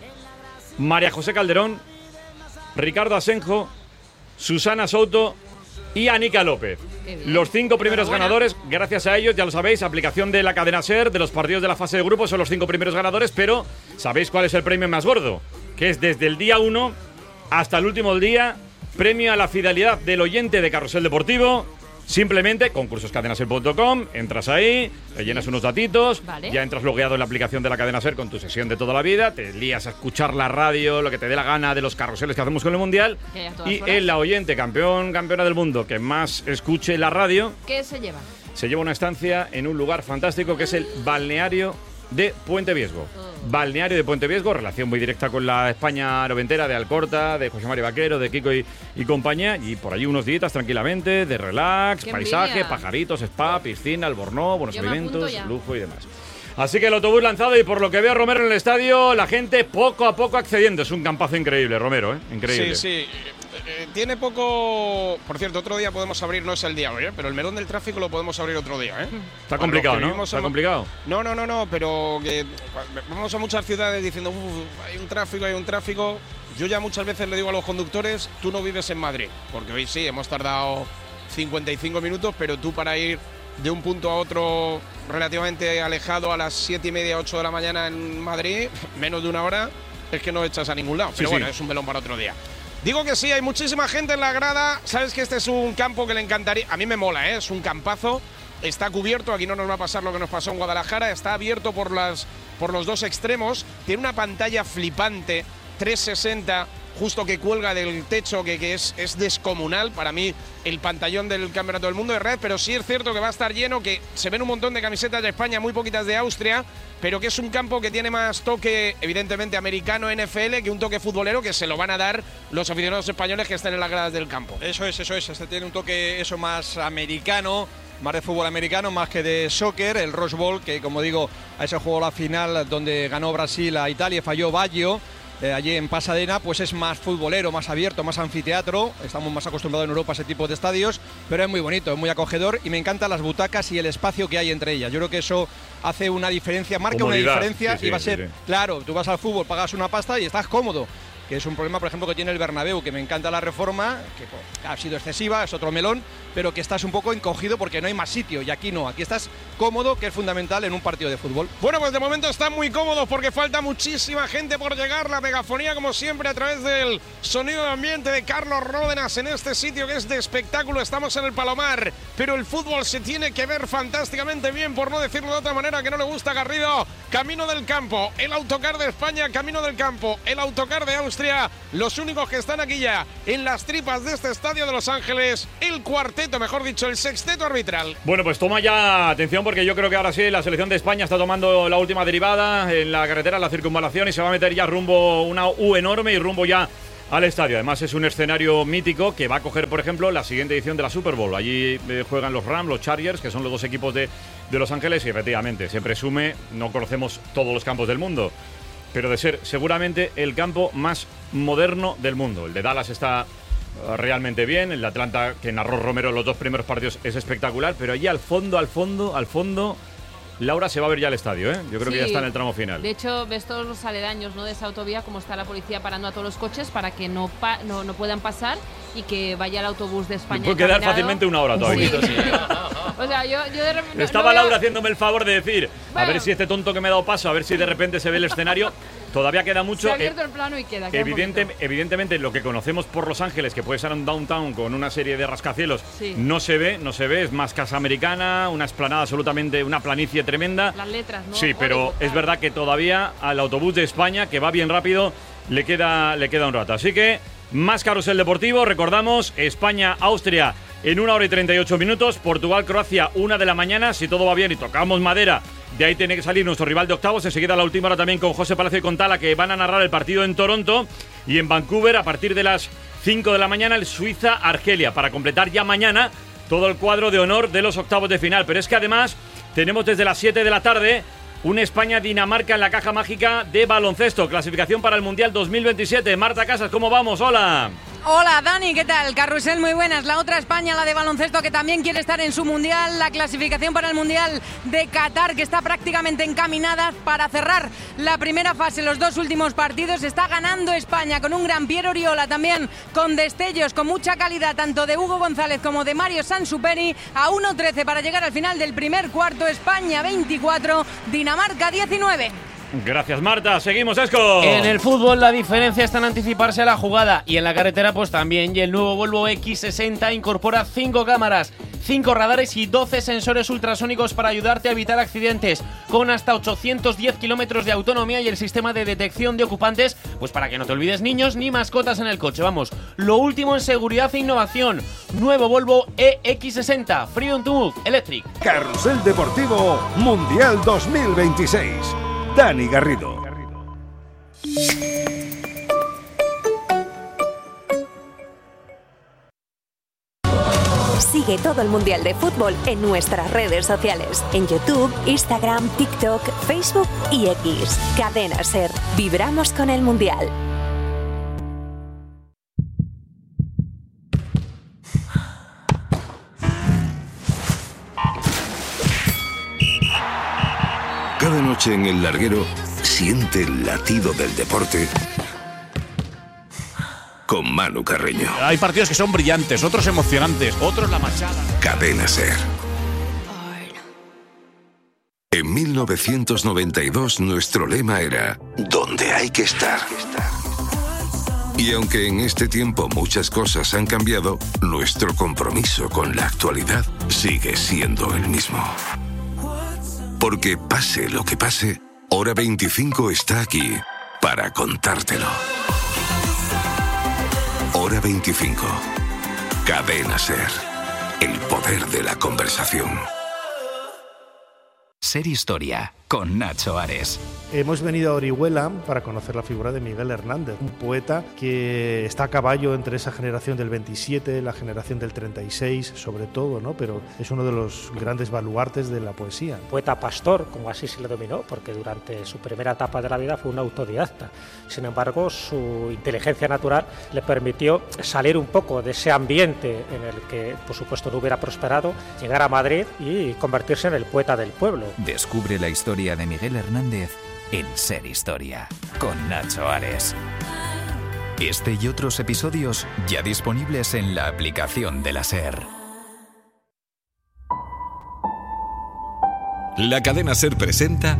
Speaker 4: María José Calderón, Ricardo Asenjo, Susana Souto y Anica López. Los cinco primeros ganadores, gracias a ellos, ya lo sabéis, aplicación de la cadena SER, de los partidos de la fase de grupo, son los cinco primeros ganadores, pero ¿sabéis cuál es el premio más gordo? Que es desde el día uno hasta el último día, premio a la fidelidad del oyente de Carrusel Deportivo. Simplemente, concursos cadena ser punto com, entras ahí, te llenas unos datitos,
Speaker 19: Vale.
Speaker 4: ya entras logueado en la aplicación de la cadena SER con tu sesión de toda la vida, te lías a escuchar la radio, lo que te dé la gana de los carruseles que hacemos con el Mundial,
Speaker 13: Que a todas
Speaker 4: y
Speaker 13: horas.
Speaker 4: el oyente campeón, campeona del mundo que más escuche la radio,
Speaker 13: ¿Qué se lleva?
Speaker 4: se lleva una estancia en un lugar fantástico que es el balneario de Puente Viesgo. Balneario de Puente Viesgo, relación muy directa con la España noventera de Alcorta, de José María Vaquero, de Kiko y, y compañía, y por allí unos días tranquilamente, de relax,
Speaker 13: ¡Qué
Speaker 4: paisaje,
Speaker 13: envidia!
Speaker 4: pajaritos, spa, piscina, albornoz, buenos
Speaker 13: Yo me apunto
Speaker 4: alimentos,
Speaker 13: ya.
Speaker 4: lujo y demás. Así que el autobús lanzado y por lo que veo Romero en el estadio, la gente poco a poco accediendo. Es un campazo increíble, Romero, ¿eh? Increíble.
Speaker 2: Sí, sí. Eh, tiene poco. Por cierto, otro día podemos abrir, no es el día hoy, ¿eh? Pero el melón del tráfico lo podemos abrir otro día, ¿eh?
Speaker 4: Está
Speaker 2: Para
Speaker 4: complicado,
Speaker 2: los que
Speaker 4: ¿no?
Speaker 2: vivimos
Speaker 4: Está
Speaker 2: en-
Speaker 4: complicado.
Speaker 2: No, no, no, no, pero que vamos a muchas ciudades diciendo, "Uf, hay un tráfico, hay un tráfico". Yo ya muchas veces le digo a los conductores, tú no vives en Madrid, porque hoy sí, hemos tardado cincuenta y cinco minutos, pero tú para ir de un punto a otro relativamente alejado a las siete y media, ocho de la mañana en Madrid, menos de una hora, es que no echas a ningún lado.
Speaker 4: Sí,
Speaker 2: Pero
Speaker 4: sí.
Speaker 2: bueno, es un melón para otro día. Digo que sí, hay muchísima gente en la grada. Sabes que este es un campo que le encantaría. A mí me mola, ¿eh? Es un campazo. Está cubierto, aquí no nos va a pasar lo que nos pasó en Guadalajara. Está abierto por, las, por los dos extremos. Tiene una pantalla flipante, trescientos sesenta, justo que cuelga del techo, que, que es, es descomunal. Para mí, el pantallón del Campeonato del Mundo de Red, pero sí es cierto que va a estar lleno, que se ven un montón de camisetas de España, muy poquitas de Austria, pero que es un campo que tiene más toque, evidentemente, americano, N F L, que un toque futbolero, que se lo van a dar los aficionados españoles que estén en las gradas del campo.
Speaker 7: Eso es, eso es. Este tiene un toque eso más americano, más de fútbol americano, más que de soccer. El Rose Bowl, que como digo, a ese juego la final donde ganó Brasil a Italia, falló Baggio. Eh, allí en Pasadena, pues es más futbolero, más abierto, más anfiteatro. Estamos más acostumbrados en Europa a ese tipo de estadios, pero es muy bonito, es muy acogedor y me encantan las butacas y el espacio que hay entre ellas. Yo creo que eso hace una diferencia, marca
Speaker 4: Comodidad.
Speaker 7: una diferencia,
Speaker 4: Sí,
Speaker 7: y va a
Speaker 4: sí,
Speaker 7: ser,
Speaker 4: sí, sí.
Speaker 7: claro, tú vas al fútbol, pagas una pasta y estás cómodo, que es un problema, por ejemplo, que tiene el Bernabéu, que me encanta la reforma, que pues, ha sido excesiva, es otro melón, pero que estás un poco encogido porque no hay más sitio, y aquí no, aquí estás cómodo, que es fundamental en un partido de fútbol.
Speaker 2: Bueno, pues de momento están muy cómodos porque falta muchísima gente por llegar. La megafonía, como siempre, a través del sonido de ambiente de Carlos Ródenas en este sitio que es de espectáculo. Estamos en el Palomar, pero el fútbol se tiene que ver fantásticamente bien, por no decirlo de otra manera que no le gusta a Garrido. Camino del campo, el autocar de España, camino del campo, el autocar de Austria. Los únicos que están aquí ya en las tripas de este estadio de Los Ángeles, el cuarteto, mejor dicho, el sexteto arbitral.
Speaker 4: Bueno, pues toma ya atención porque yo creo que ahora sí la selección de España está tomando la última derivada en la carretera, la circunvalación, y se va a meter ya rumbo una U enorme y rumbo ya al estadio. Además es un escenario mítico que va a coger, por ejemplo, la siguiente edición de la Super Bowl. Allí eh, juegan los Rams, los Chargers, que son los dos equipos de, de Los Ángeles, y efectivamente se presume, no conocemos todos los campos del mundo, pero de ser seguramente el campo más moderno del mundo. El de Dallas está realmente bien, el de Atlanta, que narró Romero los dos primeros partidos, es espectacular, pero allí al fondo, al fondo, al fondo, Laura, se va a ver ya el estadio, ¿eh? Yo creo
Speaker 13: Sí.
Speaker 4: que ya está en el tramo final.
Speaker 13: De hecho, ves todos los aledaños, ¿no?, de esa autovía, como está la policía parando a todos los coches para que no, pa no, no puedan pasar y que vaya el autobús de España.
Speaker 4: Puede quedar
Speaker 13: encaminado.
Speaker 4: fácilmente una hora todavía.
Speaker 13: Sí. O sea, yo, yo de repente.
Speaker 4: Estaba
Speaker 13: no veo-
Speaker 4: Laura haciéndome el favor de decir,
Speaker 13: Bueno.
Speaker 4: a ver si este tonto que me ha dado paso, a ver si de repente se ve el escenario. Todavía queda mucho.
Speaker 13: Se ha
Speaker 4: eh,
Speaker 13: abierto el plano y queda. queda un
Speaker 4: Evidente,
Speaker 13: poquito.
Speaker 4: evidentemente lo que conocemos por Los Ángeles, que puede ser un downtown con una serie de rascacielos,
Speaker 13: Sí.
Speaker 4: no se ve, no se ve, es más casa americana, una explanada absolutamente, una planicie tremenda.
Speaker 13: Las letras, ¿no?
Speaker 4: Sí, pero
Speaker 13: Hollywood,
Speaker 4: es verdad que todavía al autobús de España, que va bien rápido, le queda, le queda un rato. Así que más carrusel deportivo, recordamos, España-Austria en una hora y treinta y ocho minutos, Portugal-Croacia una de la mañana, si todo va bien y tocamos madera. De ahí tiene que salir nuestro rival de octavos. Enseguida la última hora también con José Palacio y con Tala, que van a narrar el partido en Toronto. Y en Vancouver, a partir de las cinco de la mañana, el Suiza-Argelia, para completar ya mañana todo el cuadro de honor de los octavos de final. Pero es que además tenemos desde las siete de la tarde un España-Dinamarca en la caja mágica de baloncesto. Clasificación para el Mundial dos mil veintisiete. Marta Casas, ¿cómo vamos? Hola.
Speaker 20: Hola Dani, ¿qué tal? Carrusel, muy buenas. La otra España, la de baloncesto, que también quiere estar en su Mundial. La clasificación para el Mundial de Qatar, que está prácticamente encaminada para cerrar la primera fase. Los dos últimos partidos está ganando España con un gran Piero Oriola, también con destellos, con mucha calidad, tanto de Hugo González como de Mario Sansuperi. A uno trece para llegar al final del primer cuarto. España veinticuatro, Dinamarca diecinueve.
Speaker 4: Gracias, Marta. Seguimos, Esco.
Speaker 21: En el fútbol la diferencia está en anticiparse a la jugada, y en la carretera pues también. Y el nuevo Volvo equis sesenta incorpora cinco cámaras, cinco radares y doce sensores ultrasónicos para ayudarte a evitar accidentes, con hasta ochocientos diez kilómetros de autonomía, y el sistema de detección de ocupantes, pues para que no te olvides niños ni mascotas en el coche. Vamos, lo último en seguridad e innovación. Nuevo Volvo E X sesenta, Freedom to Move Electric.
Speaker 3: Carrusel Deportivo Mundial dos mil veintiséis. Dani Garrido.
Speaker 22: Sigue todo el Mundial de Fútbol en nuestras redes sociales. En YouTube, Instagram, TikTok, Facebook y X. Cadena SER. Vibramos con el Mundial.
Speaker 23: Cada noche en el larguero siente el latido del deporte con Manu Carreño.
Speaker 5: Hay partidos que son brillantes, otros emocionantes, otros la machada.
Speaker 23: Cadena SER. En mil novecientos noventa y dos nuestro lema era «Donde hay que estar». Y aunque en este tiempo muchas cosas han cambiado, nuestro compromiso con la actualidad sigue siendo el mismo. Porque pase lo que pase, Hora veinticinco está aquí para contártelo. Hora veinticinco. Cadena SER. El poder de la conversación.
Speaker 1: Ser Historia, con Nacho Ares.
Speaker 6: Hemos venido a Orihuela para conocer la figura de Miguel Hernández, un poeta que está a caballo entre esa generación del veintisiete, la generación del treinta y seis, sobre todo, ¿no? Pero es uno de los grandes baluartes de la poesía.
Speaker 8: Poeta pastor, como así se le dominó, porque durante su primera etapa de la vida fue un autodidacta. Sin embargo, su inteligencia natural le permitió salir un poco de ese ambiente en el que, por supuesto, no hubiera prosperado, llegar a Madrid y convertirse en el poeta del pueblo.
Speaker 1: Descubre la historia de Miguel Hernández en Ser Historia, con Nacho Ares. Este y otros episodios ya disponibles en la aplicación de la SER.
Speaker 24: La cadena SER presenta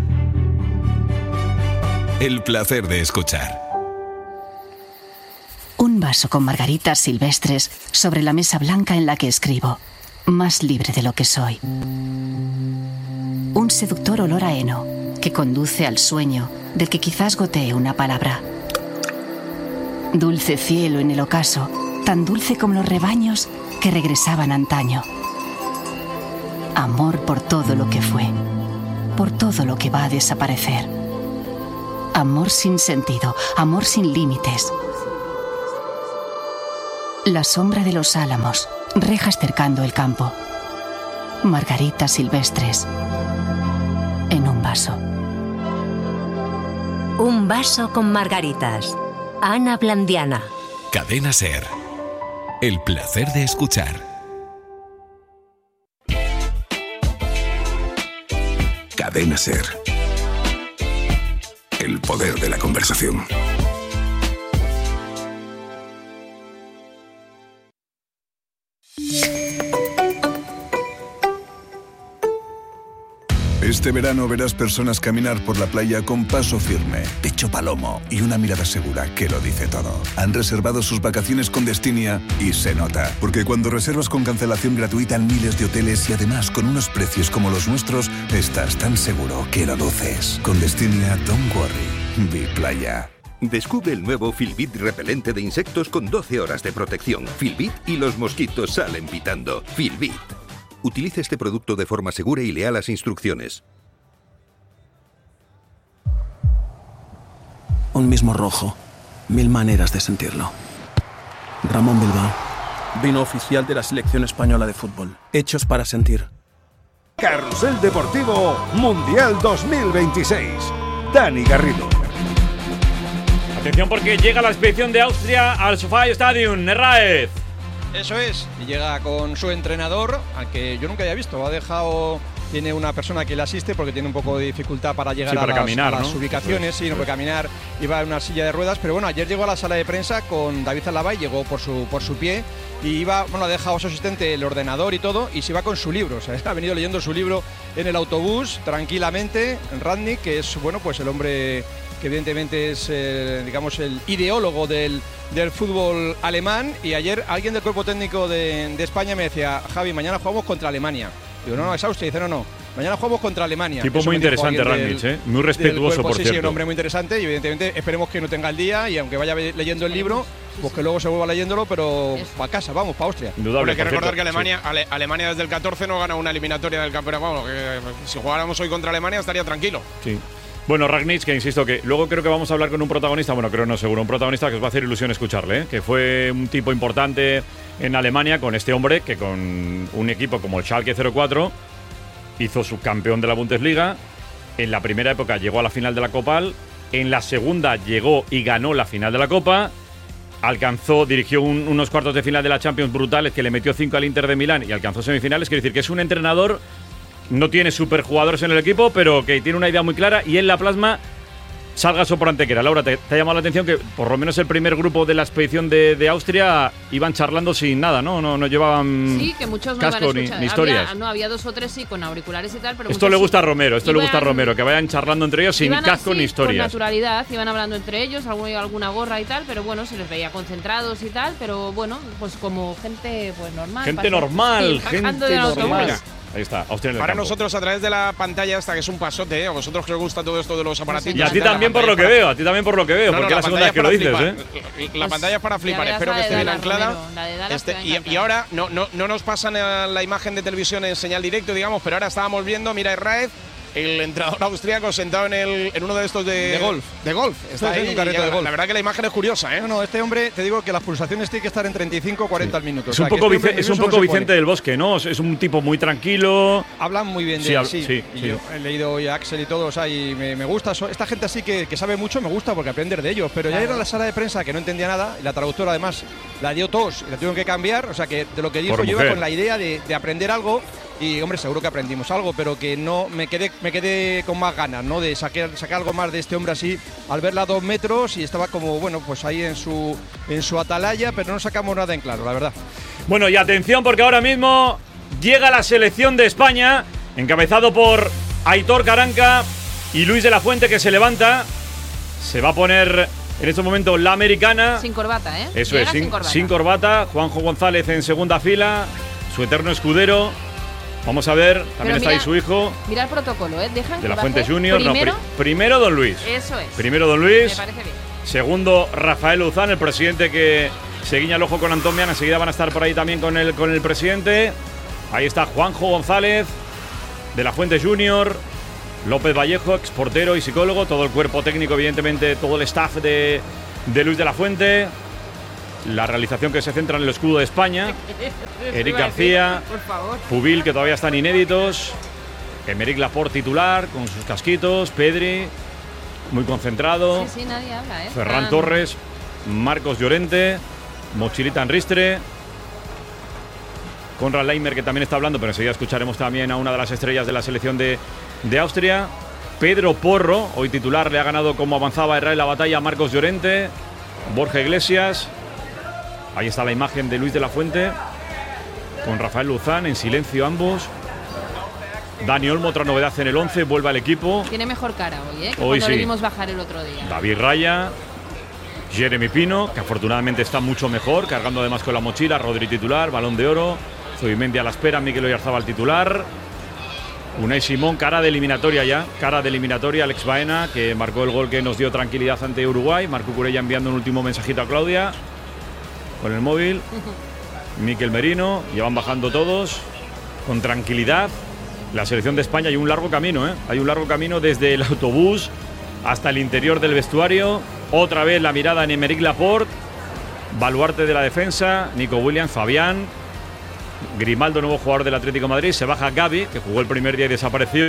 Speaker 24: El placer de escuchar.
Speaker 25: Un vaso con margaritas silvestres sobre la mesa blanca en la que escribo, más libre de lo que soy. Un seductor olor a heno que conduce al sueño del que quizás gotee una palabra. Dulce cielo en el ocaso, tan dulce como los rebaños que regresaban antaño. Amor por todo lo que fue, por todo lo que va a desaparecer. Amor sin sentido, amor sin límites. La sombra de los álamos, rejas cercando el campo. Margaritas silvestres en un vaso.
Speaker 22: Un vaso con margaritas. Ana Blandiana.
Speaker 24: Cadena SER. El placer de escuchar.
Speaker 23: Cadena SER. El poder de la conversación.
Speaker 26: Este verano verás personas caminar por la playa con paso firme, pecho palomo y una mirada segura que lo dice todo. Han reservado sus vacaciones con Destinia y se nota, porque cuando reservas con cancelación gratuita en miles de hoteles y además con unos precios como los nuestros, estás tan seguro que lo luces. Con Destinia, don't worry, be playa.
Speaker 27: Descubre el nuevo Filbit repelente de insectos con doce horas de protección. Filbit y los mosquitos salen pitando. Filbit. Utilice este producto de forma segura y lea las instrucciones.
Speaker 28: Un mismo rojo, mil maneras de sentirlo. Ramón Bilbao, vino oficial de la selección española de fútbol. Hechos para sentir.
Speaker 3: Carrusel Deportivo Mundial dos mil veintiséis. Dani Garrido.
Speaker 4: Atención porque llega la expedición de Austria al SoFi Stadium. Nerraez.
Speaker 7: Eso es, y llega con su entrenador, al que yo nunca había visto. Lo ha dejado, tiene una persona que le asiste porque tiene un poco de dificultad para llegar
Speaker 4: sí, para
Speaker 7: a las,
Speaker 4: caminar,
Speaker 7: a las
Speaker 4: ¿no?
Speaker 7: ubicaciones. Sí, no puede caminar, iba en una silla de ruedas. Pero bueno, ayer llegó a la sala de prensa con David Alaba y llegó por su, por su pie. Y iba, bueno, ha dejado a su asistente el ordenador y todo, y se va con su libro. O sea, ha venido leyendo su libro en el autobús, tranquilamente. Rangnick, que es, bueno, pues el hombre que evidentemente es, eh, digamos, el ideólogo del, del fútbol alemán. Y ayer alguien del cuerpo técnico de, de España me decía: Javi, mañana jugamos contra Alemania. Digo, no, no, es Austria. Dice, no, no, mañana jugamos contra Alemania.
Speaker 4: Tipo
Speaker 7: Eso
Speaker 4: muy interesante, Rangnick, ¿eh? Muy respetuoso, por
Speaker 7: sí,
Speaker 4: cierto.
Speaker 7: Sí, un hombre muy interesante, y evidentemente esperemos que no tenga el día, y aunque vaya leyendo el libro, pues que luego se vuelva leyéndolo, pero para casa, vamos, para Austria.
Speaker 2: Indudable, hay que recordar que Alemania, sí. Ale, Alemania desde el catorce no gana una eliminatoria del campeonato. Bueno, que si jugáramos hoy contra Alemania estaría tranquilo.
Speaker 4: Sí. Bueno, Rangnick, que insisto que luego creo que vamos a hablar con un protagonista, bueno, creo no seguro, un protagonista que os va a hacer ilusión escucharle, ¿eh? Que fue un tipo importante en Alemania con este hombre que con un equipo como el Schalke cero cuatro hizo subcampeón de la Bundesliga. En la primera época llegó a la final de la Copa, en la segunda llegó y ganó la final de la Copa, alcanzó, dirigió un, unos cuartos de final de la Champions brutales que le metió cinco al Inter de Milán y alcanzó semifinales. Quiere decir que es un entrenador. No tiene superjugadores en el equipo, pero que tiene una idea muy clara y en la plasma salga eso por Antequera. Laura, ¿te, te ha llamado la atención que por lo menos el primer grupo de la expedición de, de Austria iban charlando sin nada, ¿no? No, no llevaban
Speaker 13: sí, que muchos no
Speaker 4: casco
Speaker 13: iban a
Speaker 4: ni,
Speaker 13: escuchar.
Speaker 4: ni historias.
Speaker 13: Había, no, había dos o tres sí con auriculares y tal, pero
Speaker 4: esto le gusta a
Speaker 13: sí,
Speaker 4: Romero, esto
Speaker 13: iban,
Speaker 4: le gusta a Romero, que vayan charlando entre ellos sin casco
Speaker 13: así,
Speaker 4: ni historias.
Speaker 13: Con naturalidad, iban hablando entre ellos, alguna, alguna gorra y tal, pero bueno, se les veía concentrados y tal, pero bueno, pues como gente pues normal.
Speaker 4: Gente normal,
Speaker 13: sí,
Speaker 4: gente
Speaker 13: del
Speaker 4: normal.
Speaker 13: autobús.
Speaker 4: Ahí está, Austria en el
Speaker 2: Para
Speaker 4: campo.
Speaker 2: nosotros a través de la pantalla esta, que es un pasote, ¿eh? A vosotros que os gusta todo esto de los aparatitos.
Speaker 4: Y a ti también por lo que veo, a ti también por lo que veo,
Speaker 2: No, no,
Speaker 4: porque es la segunda vez que lo dices, ¿eh?
Speaker 2: La, la pantalla es para flipar,
Speaker 13: Ya
Speaker 2: espero que
Speaker 13: verás
Speaker 2: esté
Speaker 13: la
Speaker 2: bien
Speaker 13: de Dallas,
Speaker 2: anclada.
Speaker 13: Romero, la de Dallas
Speaker 2: Este,
Speaker 13: te va a
Speaker 2: y,
Speaker 13: encantar.
Speaker 2: y ahora no, no, no nos pasan a la imagen de televisión en señal directo, digamos, pero ahora estábamos viendo, mira, Herráez, el entrenador austríaco sentado en, el, en uno de estos de,
Speaker 7: De golf.
Speaker 2: De golf. Está
Speaker 7: Sí,
Speaker 2: ahí
Speaker 7: sí, un carrito
Speaker 2: y
Speaker 7: de
Speaker 2: la-
Speaker 7: golf.
Speaker 2: La verdad que la imagen es curiosa, ¿eh?
Speaker 7: No, no, este hombre, te digo que las pulsaciones tienen que estar en treinta y cinco o cuarenta minutos.
Speaker 4: Es un
Speaker 7: O sea, que
Speaker 4: poco,
Speaker 7: este hombre
Speaker 4: Vice- es un
Speaker 7: nervioso
Speaker 4: poco
Speaker 7: no se
Speaker 4: Vicente
Speaker 7: pone.
Speaker 4: del Bosque, ¿no? Es un tipo muy tranquilo.
Speaker 7: Hablan muy bien de
Speaker 4: Sí,
Speaker 7: él,
Speaker 4: hab-
Speaker 7: sí.
Speaker 4: sí,
Speaker 7: Y
Speaker 4: sí.
Speaker 7: yo he leído hoy a Axel y todo, o sea, y me, me gusta. So- esta gente así que, que sabe mucho, me gusta porque aprender de ellos. Pero ya
Speaker 13: Claro.
Speaker 7: era la sala de prensa que no entendía nada, y la traductora además la dio tos y la tuvieron que cambiar. O sea, que de lo que dijo
Speaker 4: Por
Speaker 7: yo iba
Speaker 4: mujer.
Speaker 7: con la idea de, de aprender algo. Y hombre, seguro que aprendimos algo, pero que no me quedé, me quedé con más ganas, ¿no? De sacar, sacar algo más de este hombre así, al verla a dos metros y estaba como, bueno, pues ahí en su, en su atalaya, pero no sacamos nada en claro, la verdad.
Speaker 4: Bueno, y atención porque ahora mismo llega la selección de España, encabezado por Aitor Caranca y Luis de la Fuente, que se levanta. Se va a poner en este momento la americana.
Speaker 13: Sin corbata, ¿eh?
Speaker 4: Eso
Speaker 13: Llega
Speaker 4: es, sin,
Speaker 13: sin corbata.
Speaker 4: sin corbata. Juanjo González en segunda fila, su eterno escudero. Vamos a ver, también
Speaker 13: Pero
Speaker 4: está
Speaker 13: mira-
Speaker 4: ahí su hijo,
Speaker 13: Mira el protocolo, ¿eh? Dejan
Speaker 4: de
Speaker 13: que
Speaker 4: la
Speaker 13: baje
Speaker 4: Fuente Junior. No,
Speaker 13: Primero,
Speaker 4: pri- primero Don Luis.
Speaker 13: eso es.
Speaker 4: Primero Don
Speaker 13: Me
Speaker 4: Luis.
Speaker 13: parece bien.
Speaker 4: Segundo, Rafael Luzán, el presidente que se guiña el ojo con Antomian. Enseguida van a estar por ahí también con el, con el presidente. Ahí está Juanjo González, de la Fuente Junior. López Vallejo, exportero y psicólogo. Todo el cuerpo técnico, evidentemente, todo el staff de, de Luis de la Fuente. La realización que se centra en el escudo de España. Eric
Speaker 13: Iba a decir,
Speaker 4: García,
Speaker 13: por favor.
Speaker 4: Pubil, que todavía están inéditos. Emeric Laporte titular, con sus casquitos. Pedri, muy concentrado.
Speaker 13: Sí, sí, nadie habla, ¿eh?
Speaker 4: Ferran
Speaker 13: Están-
Speaker 4: Torres, Marcos Llorente, Mochilita en Ristre, Konrad Leimer, que también está hablando, pero enseguida escucharemos también a una de las estrellas de la selección de, de Austria. Pedro Porro, hoy titular, le ha ganado como avanzaba Herrera en la batalla a Marcos Llorente. Borja Iglesias. Ahí está la imagen de Luis de la Fuente con Rafael Luzán, en silencio ambos. Dani Olmo, otra novedad en el once, vuelve al equipo.
Speaker 13: Tiene mejor cara hoy, ¿eh? Que
Speaker 4: Hoy
Speaker 13: cuando
Speaker 4: sí.
Speaker 13: le vimos bajar el otro día.
Speaker 4: David Raya, Jeremy Pino, que afortunadamente está mucho mejor, cargando además con la mochila. Rodri titular, Balón de Oro. Zubimendi a la espera, Mikel Oyarzabal titular. Unai Simón, cara de eliminatoria ya, cara de eliminatoria. Alex Baena, que marcó el gol que nos dio tranquilidad ante Uruguay. Marco Curella enviando un último mensajito a Claudia con el móvil. Mikel Merino, ya van bajando todos con tranquilidad. La selección de España hay un largo camino, ¿eh? Hay un largo camino desde el autobús hasta el interior del vestuario. Otra vez la mirada en Emeric Laporte, baluarte de la defensa, Nico Williams, Fabián, Grimaldo, nuevo jugador del Atlético de Madrid. Se baja Gavi, que jugó el primer día y desapareció.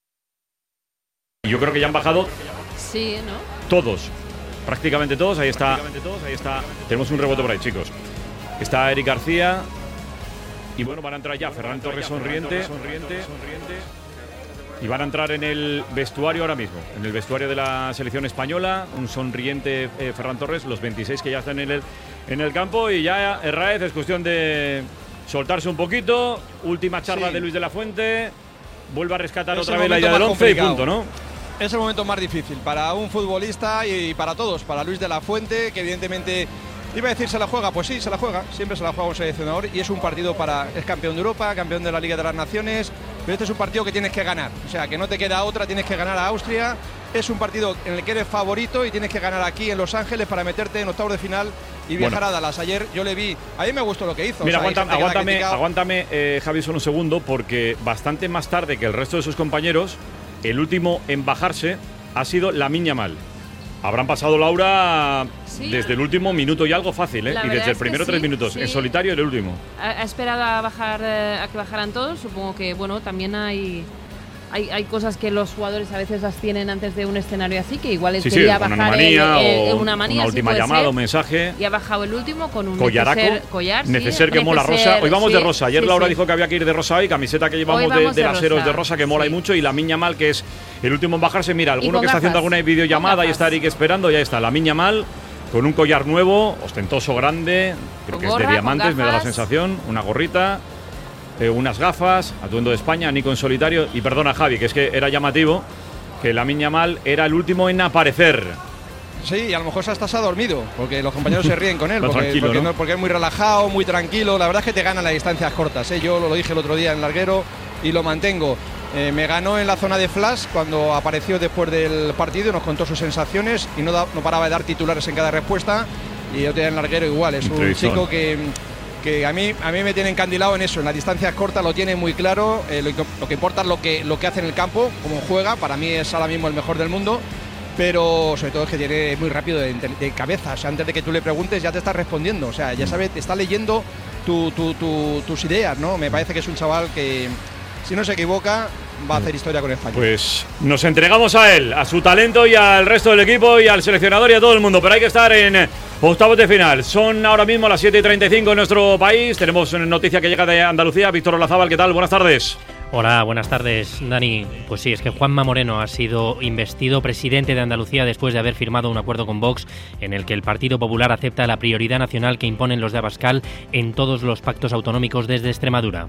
Speaker 4: Y yo creo que ya han bajado
Speaker 13: Sí, ¿no?
Speaker 4: todos, prácticamente todos. Ahí está, ahí está. Tenemos un rebote por ahí, chicos. Está Eric García. Y bueno, van a entrar ya Ferran Torres sonriente. Y van a entrar en el vestuario ahora mismo, en el vestuario de la selección española. Un sonriente eh, Ferran Torres, los veintiséis que ya están en el, en el campo. Y ya Herráez es cuestión de soltarse un poquito. Última charla
Speaker 7: Sí.
Speaker 4: de Luis de la Fuente. Vuelve a rescatar
Speaker 7: Es
Speaker 4: otra
Speaker 7: el
Speaker 4: vez la
Speaker 7: momento
Speaker 4: idea del
Speaker 7: más
Speaker 4: once y
Speaker 7: complicado.
Speaker 4: punto, ¿no?
Speaker 7: Es el momento más difícil para un futbolista y para todos, para Luis de la Fuente, que evidentemente iba a decir se la juega, pues sí, se la juega, siempre se la juega un seleccionador y es un partido para, es campeón de Europa, campeón de la Liga de las Naciones, pero este es un partido que tienes que ganar, o sea, que no te queda otra, tienes que ganar a Austria, es un partido en el que eres favorito y tienes que ganar aquí en Los Ángeles para meterte en octavos de final y viajar
Speaker 4: Bueno.
Speaker 7: a Dallas. Ayer yo le vi, a mí me gustó lo que hizo.
Speaker 4: Mira,
Speaker 7: o sea, hay
Speaker 4: aguanta-
Speaker 7: gente que la ha
Speaker 4: aguántame,
Speaker 7: criticado.
Speaker 4: aguántame eh, Javi, solo un segundo, porque bastante más tarde que el resto de sus compañeros, el último en bajarse ha sido Lamine Yamal. Habrán pasado, Laura,
Speaker 13: Sí.
Speaker 4: desde el último minuto y algo fácil, ¿eh?
Speaker 13: La
Speaker 4: Y
Speaker 13: verdad
Speaker 4: desde el
Speaker 13: es que
Speaker 4: primero
Speaker 13: sí,
Speaker 4: tres minutos.
Speaker 13: sí.
Speaker 4: En solitario el último.
Speaker 13: Ha, ha esperado a bajar, eh, a que bajaran todos. Supongo que, bueno, también hay, hay hay cosas que los jugadores a veces las tienen antes de un escenario así, que igual él
Speaker 4: Sí, sí,
Speaker 13: quería
Speaker 4: una
Speaker 13: bajar
Speaker 4: manía
Speaker 13: el- el-
Speaker 4: o
Speaker 13: una manía,
Speaker 4: una
Speaker 13: sí,
Speaker 4: última
Speaker 13: puede
Speaker 4: llamada
Speaker 13: ser.
Speaker 4: o mensaje.
Speaker 13: Y ha bajado el último con un
Speaker 4: Collaraco,
Speaker 13: neceser, collar, sí,
Speaker 4: Neceser que mola
Speaker 13: neceser,
Speaker 4: rosa. Hoy vamos
Speaker 13: sí,
Speaker 4: de rosa. Ayer
Speaker 13: sí,
Speaker 4: Laura
Speaker 13: sí.
Speaker 4: dijo que había que ir de rosa hoy. Camiseta que llevamos
Speaker 13: Hoy
Speaker 4: de,
Speaker 13: vamos
Speaker 4: de
Speaker 13: de
Speaker 4: laseros
Speaker 13: rosa,
Speaker 4: de rosa, que mola y mucho. Y Lamine Yamal, que es el último en bajarse. Mira, alguno
Speaker 13: con
Speaker 4: que está haciendo
Speaker 13: gafas,
Speaker 4: alguna videollamada
Speaker 13: con
Speaker 4: y está Eric esperando. Ya está, Lamine Yamal con un collar nuevo, ostentoso, grande. Creo
Speaker 13: Con
Speaker 4: que es
Speaker 13: gorra,
Speaker 4: de
Speaker 13: con
Speaker 4: diamantes, me da la
Speaker 13: gafas.
Speaker 4: sensación. Una gorrita, eh, unas gafas, atuendo de España, Nico en solitario. Y perdona, Javi, que es que era llamativo que Lamine Yamal era el último en aparecer.
Speaker 7: Sí, y a lo mejor hasta se ha dormido, porque los compañeros se ríen con él,
Speaker 4: Va
Speaker 7: porque,
Speaker 4: tranquilo,
Speaker 7: porque
Speaker 4: ¿no?
Speaker 7: no- porque es muy relajado, muy tranquilo. La verdad es que te ganan las distancias cortas, ¿eh? Yo lo, lo dije el otro día en larguero, y lo mantengo. Eh, me ganó en la zona de flash cuando apareció después del partido, nos contó sus sensaciones y no, da, no paraba de dar titulares en cada respuesta. Y yo tenía en larguero igual, es un chico que, que a mí a mí me tiene encandilado en eso, en las distancias cortas lo tiene muy claro, eh, lo, lo que importa es lo que, lo que hace en el campo, cómo juega, para mí es ahora mismo el mejor del mundo, pero sobre todo es que tiene muy rápido de, de cabeza, o sea, antes de que tú le preguntes ya te está respondiendo, o sea, ya sabe, te está leyendo tu, tu, tu, tus ideas, ¿no? Me parece que es un chaval que, si no se equivoca, va a hacer historia con España.
Speaker 4: Pues nos entregamos a él, a su talento y al resto del equipo y al seleccionador y a todo el mundo, pero hay que estar en octavos de final. Son ahora mismo las siete y treinta y cinco en nuestro país. Tenemos una noticia que llega de Andalucía. Víctor Olazábal, ¿qué tal? Buenas tardes.
Speaker 9: Hola, buenas tardes, Dani. Pues sí, es que Juanma Moreno ha sido investido presidente de Andalucía después de haber firmado un acuerdo con Vox en el que el Partido Popular acepta la prioridad nacional que imponen los de Abascal en todos los pactos autonómicos desde Extremadura.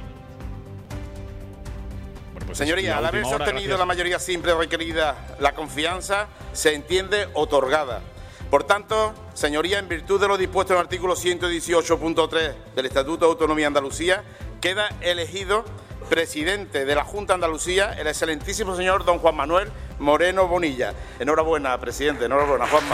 Speaker 11: Señoría, al haber sostenido la mayoría simple requerida, la confianza se entiende otorgada. Por tanto, señoría, en virtud de lo dispuesto en el artículo ciento dieciocho punto tres del Estatuto de Autonomía de Andalucía, queda elegido presidente de la Junta de Andalucía el excelentísimo señor don Juan Manuel Moreno Bonilla. Enhorabuena, presidente, enhorabuena, Juanma.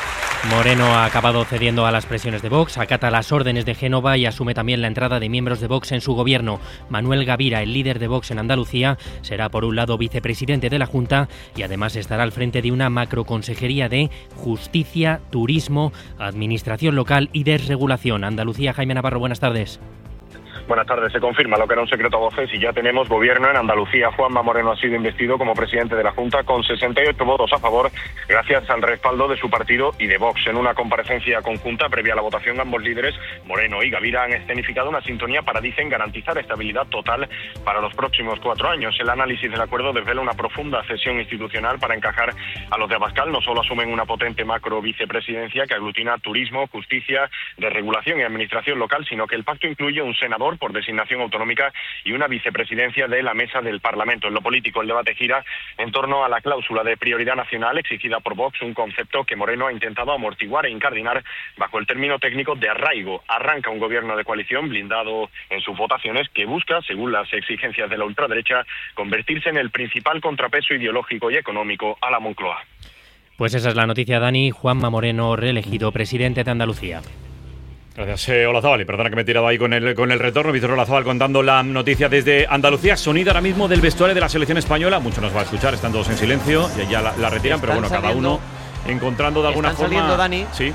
Speaker 9: Moreno ha acabado cediendo a las presiones de Vox, acata las órdenes de Génova y asume también la entrada de miembros de Vox en su gobierno. Manuel Gavira, el líder de Vox en Andalucía, será por un lado vicepresidente de la Junta y además estará al frente de una macroconsejería de Justicia, Turismo, Administración Local y Desregulación. Andalucía, Jaime Navarro, buenas tardes.
Speaker 12: Buenas tardes. Se confirma lo que era un secreto a voces y ya tenemos gobierno en Andalucía. Juanma Moreno ha sido investido como presidente de la Junta con sesenta y ocho votos a favor, gracias al respaldo de su partido y de Vox. En una comparecencia conjunta previa a la votación, ambos líderes, Moreno y Gavira, han escenificado una sintonía para, dicen, garantizar estabilidad total para los próximos cuatro años. El análisis del acuerdo desvela una profunda cesión institucional para encajar a los de Abascal. No solo asumen una potente macro vicepresidencia que aglutina turismo, justicia, desregulación y administración local, sino que el pacto incluye un senador por designación autonómica y una vicepresidencia de la mesa del Parlamento. En lo político, el debate gira en torno a la cláusula de prioridad nacional exigida por Vox, un concepto que Moreno ha intentado amortiguar e incardinar bajo el término técnico de arraigo. Arranca un gobierno de coalición blindado en sus votaciones que busca, según las exigencias de la ultraderecha, convertirse en el principal contrapeso ideológico y económico a la Moncloa.
Speaker 9: Pues esa es la noticia, Dani. Juanma Moreno, reelegido presidente de Andalucía.
Speaker 4: Gracias, eh, Olazábal. Y perdona que me he tirado ahí con el, con el retorno. Víctor Olazábal contando la noticia desde Andalucía. Sonido ahora mismo del vestuario de la selección española. Mucho nos va a escuchar, están todos en silencio. Ya, ya la, la retiran, pero bueno, cada uno encontrando de alguna
Speaker 14: están
Speaker 4: forma.
Speaker 14: Saliendo, Dani.
Speaker 4: Sí.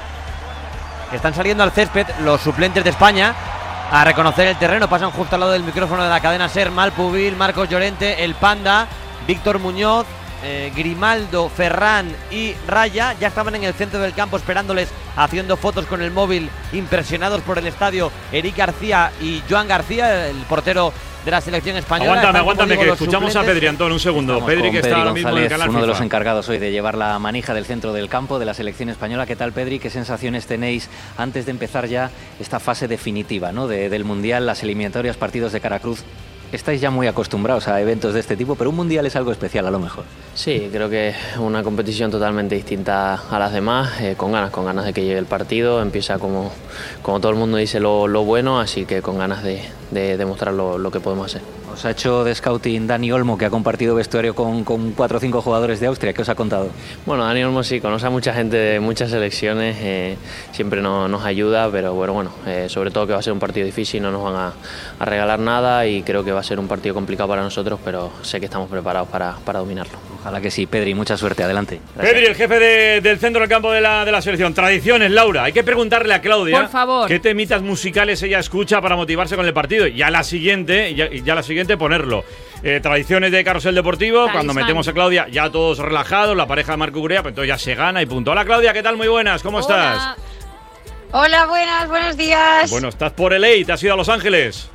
Speaker 14: Están saliendo al césped los suplentes de España a reconocer el terreno. Pasan justo al lado del micrófono de la cadena SER. Malpubil, Marcos Llorente, el Panda, Víctor Muñoz, eh, Grimaldo, Ferran y Raya. Ya estaban en el centro del campo esperándoles, haciendo fotos con el móvil, impresionados por el estadio, Eric García y Joan García, el portero de la selección española.
Speaker 4: Aguántame,
Speaker 14: Están,
Speaker 4: aguántame,
Speaker 14: digo,
Speaker 4: que
Speaker 14: los
Speaker 4: escuchamos
Speaker 14: suplentes.
Speaker 4: a Pedri, Antón, un segundo.
Speaker 15: Estamos
Speaker 4: Pedri,
Speaker 15: con
Speaker 4: que
Speaker 15: Pedri
Speaker 4: está ahora mismo en el
Speaker 15: González,
Speaker 4: canal
Speaker 15: uno de los
Speaker 4: FIFA.
Speaker 15: encargados hoy de llevar la manija del centro del campo de la selección española. ¿Qué tal, Pedri? ¿Qué sensaciones tenéis antes de empezar ya esta fase definitiva, ¿no? de, del Mundial, las eliminatorias, partidos de cara cruz? Estáis ya muy acostumbrados a eventos de este tipo, pero un Mundial es algo especial a lo mejor.
Speaker 16: Sí, creo que es una competición totalmente distinta a las demás, eh, con ganas, con ganas de que llegue el partido. Empieza como, como todo el mundo dice lo, lo bueno, así que con ganas de, de demostrar lo, lo que podemos hacer.
Speaker 15: Os ha hecho de scouting Dani Olmo, que ha compartido vestuario con, con cuatro o cinco jugadores de Austria. ¿Qué os ha contado?
Speaker 16: Bueno, Dani Olmo sí, conoce a mucha gente de muchas selecciones, eh, siempre no, nos ayuda, pero bueno, bueno eh, sobre todo que va a ser un partido difícil, no nos van a, a regalar nada y creo que va a ser un partido complicado para nosotros, pero sé que estamos preparados para, para dominarlo.
Speaker 15: Ojalá que sí. Pedri, mucha suerte, adelante. Gracias.
Speaker 4: Pedri, el jefe de, del centro del campo de la, de la selección. Tradiciones, Laura. Hay que preguntarle a Claudia
Speaker 13: Por favor.
Speaker 4: qué temitas musicales ella escucha para motivarse con el partido. Y a la siguiente, ya, ya la siguiente ponerlo. Eh, tradiciones de Carrusel Deportivo. Talisman. Cuando metemos a Claudia, ya todos relajados, la pareja de Marco Curea, pues entonces ya se gana y punto. Hola, Claudia, ¿qué tal? Muy buenas, ¿cómo
Speaker 17: Hola.
Speaker 4: estás?
Speaker 17: Hola, buenas, buenos días.
Speaker 4: Bueno, estás por L A, ¿te has ido a Los Ángeles?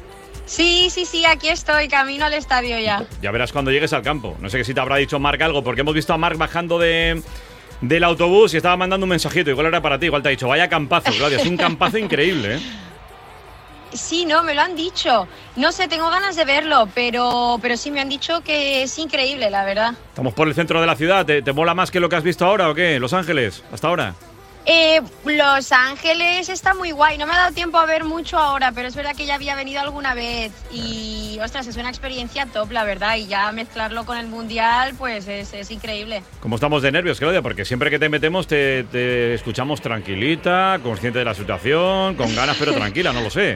Speaker 17: Sí, sí, sí, aquí estoy, camino al estadio ya.
Speaker 4: Ya verás cuando llegues al campo. No sé que si te habrá dicho Marc algo, porque hemos visto a Marc bajando de, del autobús y estaba mandando un mensajito. Igual era para ti, igual te ha dicho, vaya campazo, Claudia. Es un campazo increíble, ¿eh?
Speaker 17: Sí, no, me lo han dicho. No sé, tengo ganas de verlo, pero, pero sí me han dicho que es increíble, la verdad.
Speaker 4: Estamos por el centro de la ciudad. ¿Te, te mola más que lo que has visto ahora o qué? Los Ángeles, hasta ahora.
Speaker 17: Eh, Los Ángeles está muy guay. No me ha dado tiempo a ver mucho ahora, pero es verdad que ya había venido alguna vez y, ostras, es una experiencia top, la verdad. Y ya mezclarlo con el Mundial, pues es, es increíble.
Speaker 4: ¿Cómo estamos de nervios, Claudia? Porque siempre que te metemos te, te escuchamos tranquilita, consciente de la situación, con ganas pero tranquila, no lo sé.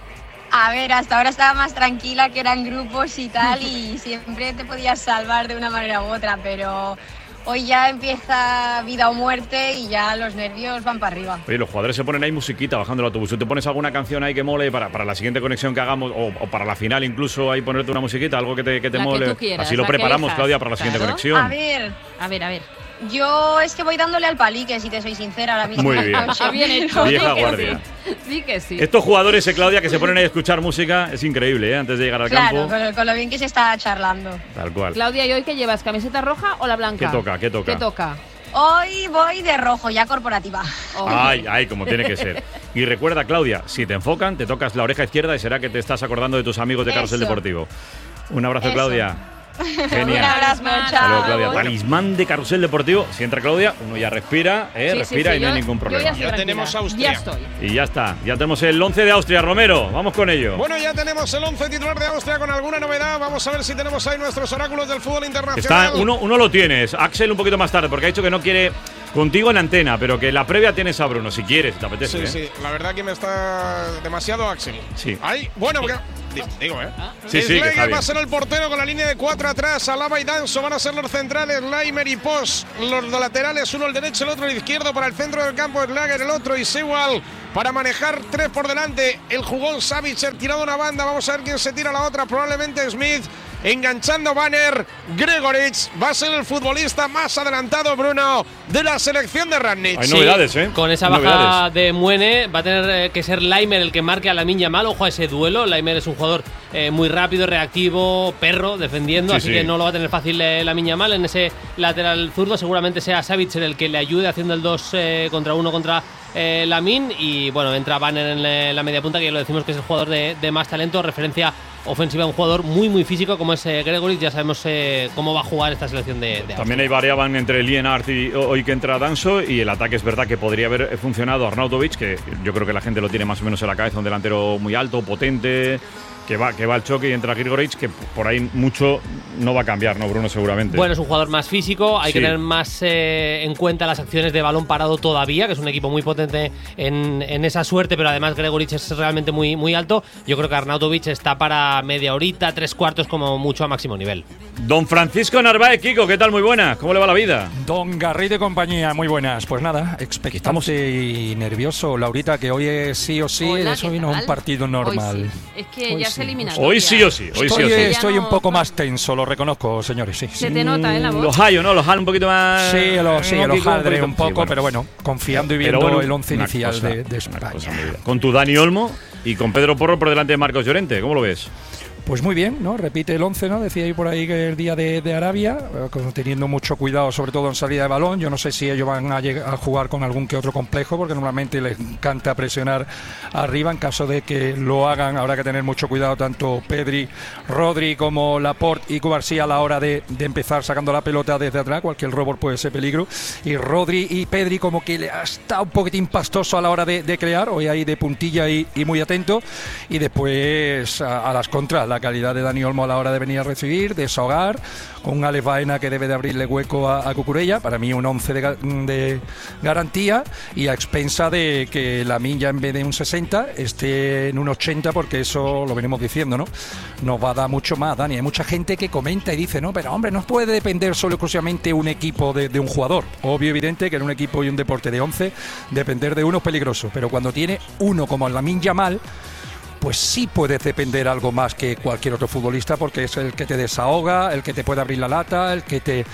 Speaker 17: A ver, hasta ahora estaba más tranquila, que eran grupos y tal, y siempre te podías salvar de una manera u otra, pero hoy ya empieza vida o muerte y ya los nervios van para arriba.
Speaker 4: Oye, los jugadores se ponen ahí musiquita bajando el autobús. ¿Tú te pones alguna canción ahí que mole para, para la siguiente conexión que hagamos o, o para la final incluso ahí ponerte una musiquita, algo que te, que te
Speaker 13: La
Speaker 4: mole?
Speaker 13: Que tú quieras,
Speaker 4: así lo preparamos, Claudia, para la siguiente
Speaker 13: claro.
Speaker 4: conexión.
Speaker 17: A ver,
Speaker 13: A ver, a ver.
Speaker 17: yo es que voy dándole al palique, si te soy sincera ahora mismo.
Speaker 4: Muy bien.
Speaker 13: Ah, bien hecho.
Speaker 4: Vieja
Speaker 13: Di que
Speaker 4: guardia.
Speaker 13: sí. Di que sí.
Speaker 4: Estos jugadores, eh, Claudia, que se ponen ahí a escuchar música, es increíble, ¿eh? Antes de llegar al
Speaker 17: Claro,
Speaker 4: campo.
Speaker 17: con, con lo bien que se está charlando.
Speaker 4: Tal cual.
Speaker 13: Claudia, ¿y hoy qué llevas? ¿Camiseta roja o la blanca?
Speaker 4: ¿Qué toca? ¿Qué toca?
Speaker 13: ¿Qué toca?
Speaker 17: Hoy voy de rojo, ya corporativa.
Speaker 4: Ay, ay, como tiene que ser. Y recuerda, Claudia, si te enfocan, te tocas la oreja izquierda y será que te estás acordando de tus amigos de Carrusel
Speaker 17: Eso.
Speaker 4: Deportivo. Un abrazo,
Speaker 17: Eso.
Speaker 4: Claudia.
Speaker 17: Un
Speaker 4: Genial.
Speaker 17: abrazo,
Speaker 4: Hasta luego,
Speaker 17: chao.
Speaker 4: Claudia. Talismán de Carrusel Deportivo. Si entra Claudia, uno ya respira, ¿eh?
Speaker 13: Sí,
Speaker 4: respira
Speaker 13: sí, sí,
Speaker 4: y no
Speaker 13: yo-
Speaker 4: hay ningún
Speaker 13: yo
Speaker 4: problema.
Speaker 13: ya estoy
Speaker 2: Ya
Speaker 13: tranquila.
Speaker 2: tenemos Austria.
Speaker 13: Ya estoy.
Speaker 4: Y ya está. Ya tenemos el once de Austria, Romero. Vamos con ello.
Speaker 2: Bueno, ya tenemos el once titular de Austria con alguna novedad. Vamos a ver si tenemos ahí nuestros oráculos del fútbol internacional.
Speaker 4: Está, uno, uno lo tienes. Axel un poquito más tarde, porque ha dicho que no quiere contigo en antena, pero que la previa tienes a Bruno, si quieres, si te apetece.
Speaker 2: Sí,
Speaker 4: ¿eh?
Speaker 2: sí, la verdad que me está demasiado Axel.
Speaker 4: Sí.
Speaker 2: Ahí, bueno, porque, di- digo, ¿eh?
Speaker 4: Sí, sí, que está
Speaker 2: Schlegel va
Speaker 4: bien.
Speaker 2: a ser el portero con la línea de cuatro atrás. Alaba y Danso van a ser los centrales. Leimer y Post, los dos laterales, uno el derecho, el otro el izquierdo. Para el centro del campo, Schlager, el otro y Sewell. Para manejar tres por delante, el jugón Savitzer tirado a una banda. Vamos a ver quién se tira a la otra. Probablemente Smith. Enganchando Banner, Gregoric va a ser el futbolista más adelantado, Bruno, de la selección de Rangnick.
Speaker 4: Hay novedades, ¿eh?
Speaker 5: Con esa
Speaker 4: Hay
Speaker 5: baja
Speaker 4: novedades.
Speaker 5: de Muene va a tener eh, que ser Leimer el que marque a Lamine Yamal. Ojo a ese duelo. Leimer es un jugador eh, muy rápido, reactivo, perro, defendiendo,
Speaker 4: Sí,
Speaker 5: así
Speaker 4: sí.
Speaker 5: que no lo va a tener fácil eh, Lamine Yamal. En ese lateral zurdo seguramente sea Savitzer el que le ayude haciendo el dos eh, contra uno contra eh, Lamine. Y bueno, entra Banner en la, la media punta, que ya lo decimos que es el jugador de, de más talento, referencia ofensiva, un jugador muy muy físico como es eh, Gregoric. Ya sabemos eh, cómo va a jugar esta selección de, de Austria.
Speaker 4: También ahí variaban entre Lienart y hoy que entra Danso, y el ataque es verdad que podría haber funcionado Arnautovic, que yo creo que la gente lo tiene más o menos en la cabeza, un delantero muy alto, potente, que va, que va al choque, y entra Gregoric, que por ahí mucho no va a cambiar, ¿no, Bruno? Seguramente.
Speaker 5: Bueno, es un jugador más físico, hay
Speaker 4: Sí.
Speaker 5: que tener más eh, en cuenta las acciones de balón parado todavía, que es un equipo muy potente en, en esa suerte, pero además Gregoric es realmente muy, muy alto. Yo creo que Arnautovic está para media horita, tres cuartos como mucho a máximo nivel.
Speaker 4: Don Francisco Narváez, Kiko, ¿qué tal? Muy buenas. ¿Cómo le va la vida?
Speaker 6: Don Garrido y compañía, muy buenas. Pues nada, expectante y nervioso, Laurita, que hoy es sí o sí,
Speaker 13: Hola,
Speaker 6: eso
Speaker 13: ¿qué
Speaker 6: vino
Speaker 13: tal?
Speaker 6: un partido normal.
Speaker 13: Hoy sí. Es que
Speaker 6: Hoy
Speaker 13: ya
Speaker 6: sí.
Speaker 13: se elimina.
Speaker 4: Hoy sí o sí, hoy sí
Speaker 6: estoy
Speaker 4: o sí.
Speaker 6: estoy
Speaker 13: Ya
Speaker 6: un
Speaker 13: no-
Speaker 6: poco más tenso, lo reconozco, señores, sí.
Speaker 13: Se
Speaker 6: sí.
Speaker 13: te nota, ¿eh? La voz.
Speaker 4: Los hallo, ¿no? Los hal un poquito más.
Speaker 6: Sí, lo, sí,
Speaker 4: un
Speaker 6: el
Speaker 4: poquito,
Speaker 6: hojaldre un
Speaker 4: poquito.
Speaker 6: poco,
Speaker 4: Sí, bueno.
Speaker 6: pero bueno, confiando y
Speaker 4: Pero
Speaker 6: viendo
Speaker 4: bueno,
Speaker 6: el once
Speaker 4: una
Speaker 6: inicial
Speaker 4: cosa,
Speaker 6: de, de
Speaker 4: una
Speaker 6: España.
Speaker 4: cosa muy bien. Con tu Dani Olmo y con Pedro Porro por delante de Marcos Llorente, ¿cómo lo ves?
Speaker 6: Pues muy bien, ¿no? Repite el once, ¿no? Decía ahí por ahí que el día de, de Arabia, eh, con- teniendo mucho cuidado, sobre todo en salida de balón. Yo no sé si ellos van a, lleg- a jugar con algún que otro complejo, porque normalmente les encanta presionar arriba. En caso de que lo hagan, habrá que tener mucho cuidado tanto Pedri, Rodri como Laporte y Cubarsí a la hora de, de empezar sacando la pelota desde atrás. Cualquier robo puede ser peligro. Y Rodri y Pedri como que le ha estado un poquitín pastoso a la hora de, de crear. Hoy ahí de puntilla y, y muy atento. Y después a, a las contras, la calidad de Dani Olmo a la hora de venir a recibir, desahogar, con un Alex Baena que debe de abrirle hueco a, a Cucurella. Para mí un once de, ga- de garantía, y a expensa de que la Lamine ya en vez de un sesenta esté en un ochenta, porque eso lo venimos diciendo, ¿no? Nos va a dar mucho más, Dani. Hay mucha gente que comenta y dice, no, pero hombre, no puede depender solo y exclusivamente un equipo de, de un jugador. Obvio, evidente que en un equipo y un deporte de once, depender de uno es peligroso, pero cuando tiene uno como el Lamine Yamal, pues sí puedes depender algo más que cualquier otro futbolista, porque es el que te desahoga, el que te puede abrir la lata, el que te,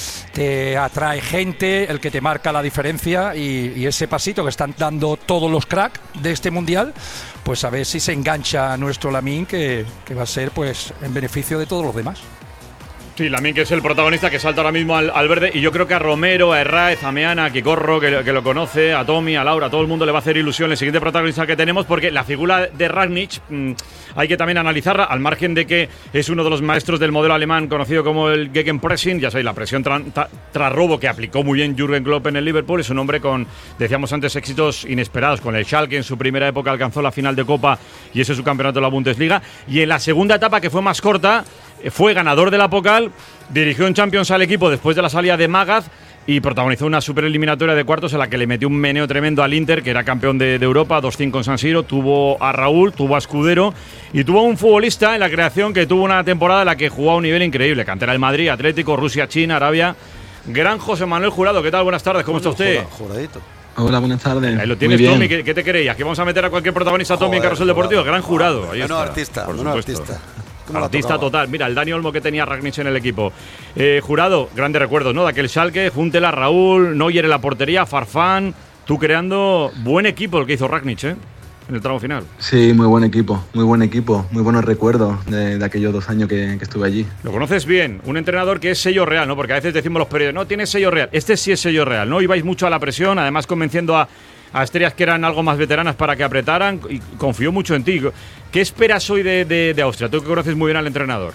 Speaker 6: te atrae gente, el que te marca la diferencia, y, y ese pasito que están dando todos los cracks de este Mundial, pues a ver si se engancha a nuestro Lamine, que, que va a ser pues en beneficio de todos los demás.
Speaker 4: Sí, Lamine, que es el protagonista que salta ahora mismo al, al verde, y yo creo que a Romero, a Herráez, a Meana, a Kikorro, que, que lo conoce, a Tommy, a Laura, a todo el mundo le va a hacer ilusión el siguiente protagonista que tenemos, porque la figura de Rangnick mmm, hay que también analizarla, al margen de que es uno de los maestros del modelo alemán conocido como el Gegenpressing, ya sabéis, la presión tras tra, tra robo que aplicó muy bien Jürgen Klopp en el Liverpool. Es un hombre con, decíamos antes, éxitos inesperados. Con el Schalke en su primera época alcanzó la final de Copa y ese es su campeonato de la Bundesliga, y en la segunda etapa, que fue más corta, fue ganador de la Pokal, dirigió en Champions al equipo después de la salida de Magath y protagonizó una super eliminatoria de cuartos en la que le metió un meneo tremendo al Inter, que era campeón de, de Europa, dos cinco en San Siro. Tuvo a Raúl, tuvo a Escudero y tuvo a un futbolista en la creación que tuvo una temporada en la que jugó a un nivel increíble. Cantera del Madrid, Atlético, Rusia, China, Arabia. Gran José Manuel Jurado. ¿Qué tal? Buenas tardes, ¿cómo está usted?
Speaker 1: Juradito.
Speaker 8: Hola, buenas tardes.
Speaker 4: Ahí lo tienes, Tommy. ¿Qué, ¿Qué te creías? ¿Que vamos a meter a cualquier protagonista, Tommy, en Carrusel Deportivo? Gran Jurado. Ahí
Speaker 1: no,
Speaker 4: está,
Speaker 1: artista,
Speaker 4: por
Speaker 1: no
Speaker 4: supuesto.
Speaker 1: artista.
Speaker 4: Artista total. Mira, el Dani Olmo que tenía Rangnick en el equipo. Eh, Jurado, grandes recuerdos, ¿no? De aquel Schalke, Huntela, Raúl, Neuer en la portería, Farfán. Tú creando buen equipo el que hizo Rangnick, ¿eh? En el tramo final.
Speaker 8: Sí, muy buen equipo, muy buen equipo, muy buenos recuerdos de, de aquellos dos años que, que estuve allí.
Speaker 4: Lo conoces bien, un entrenador que es sello real, ¿no? Porque a veces decimos los periodistas, no, tiene sello real. Este sí es sello real, ¿no? Ibais mucho a la presión, además convenciendo a, a estrellas que eran algo más veteranas para que apretaran, y confió mucho en ti. ¿Qué esperas hoy de, de, de Austria? Tú que conoces muy bien al entrenador.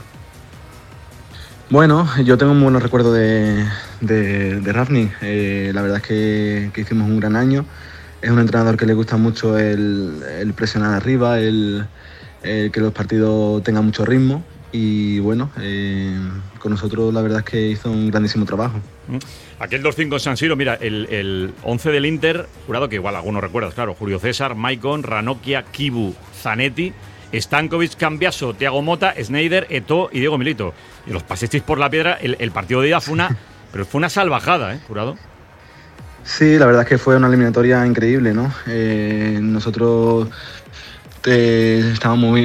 Speaker 8: Bueno, yo tengo un buen recuerdo de, de, de Rangnick. Eh, la verdad es que, que hicimos un gran año. Es un entrenador que le gusta mucho el, el presionar arriba, el, el que los partidos tengan mucho ritmo. Y bueno, eh, con nosotros la verdad es que hizo un grandísimo trabajo.
Speaker 4: Aquel dos cinco en San Siro, mira, el, el once del Inter, Jurado, que igual algunos recuerdas, claro, Julio César, Maicon, Ranocchia, Kibu, Zanetti, Stankovic, Cambiaso, Thiago Motta, Sneijder, Eto'o y Diego Milito. Y los pasesteis por la piedra. El, el partido de ida fue una, pero fue una salvajada, ¿eh, Jurado?
Speaker 8: Sí, la verdad es que fue una eliminatoria increíble, ¿no? Eh, nosotros eh, estábamos muy,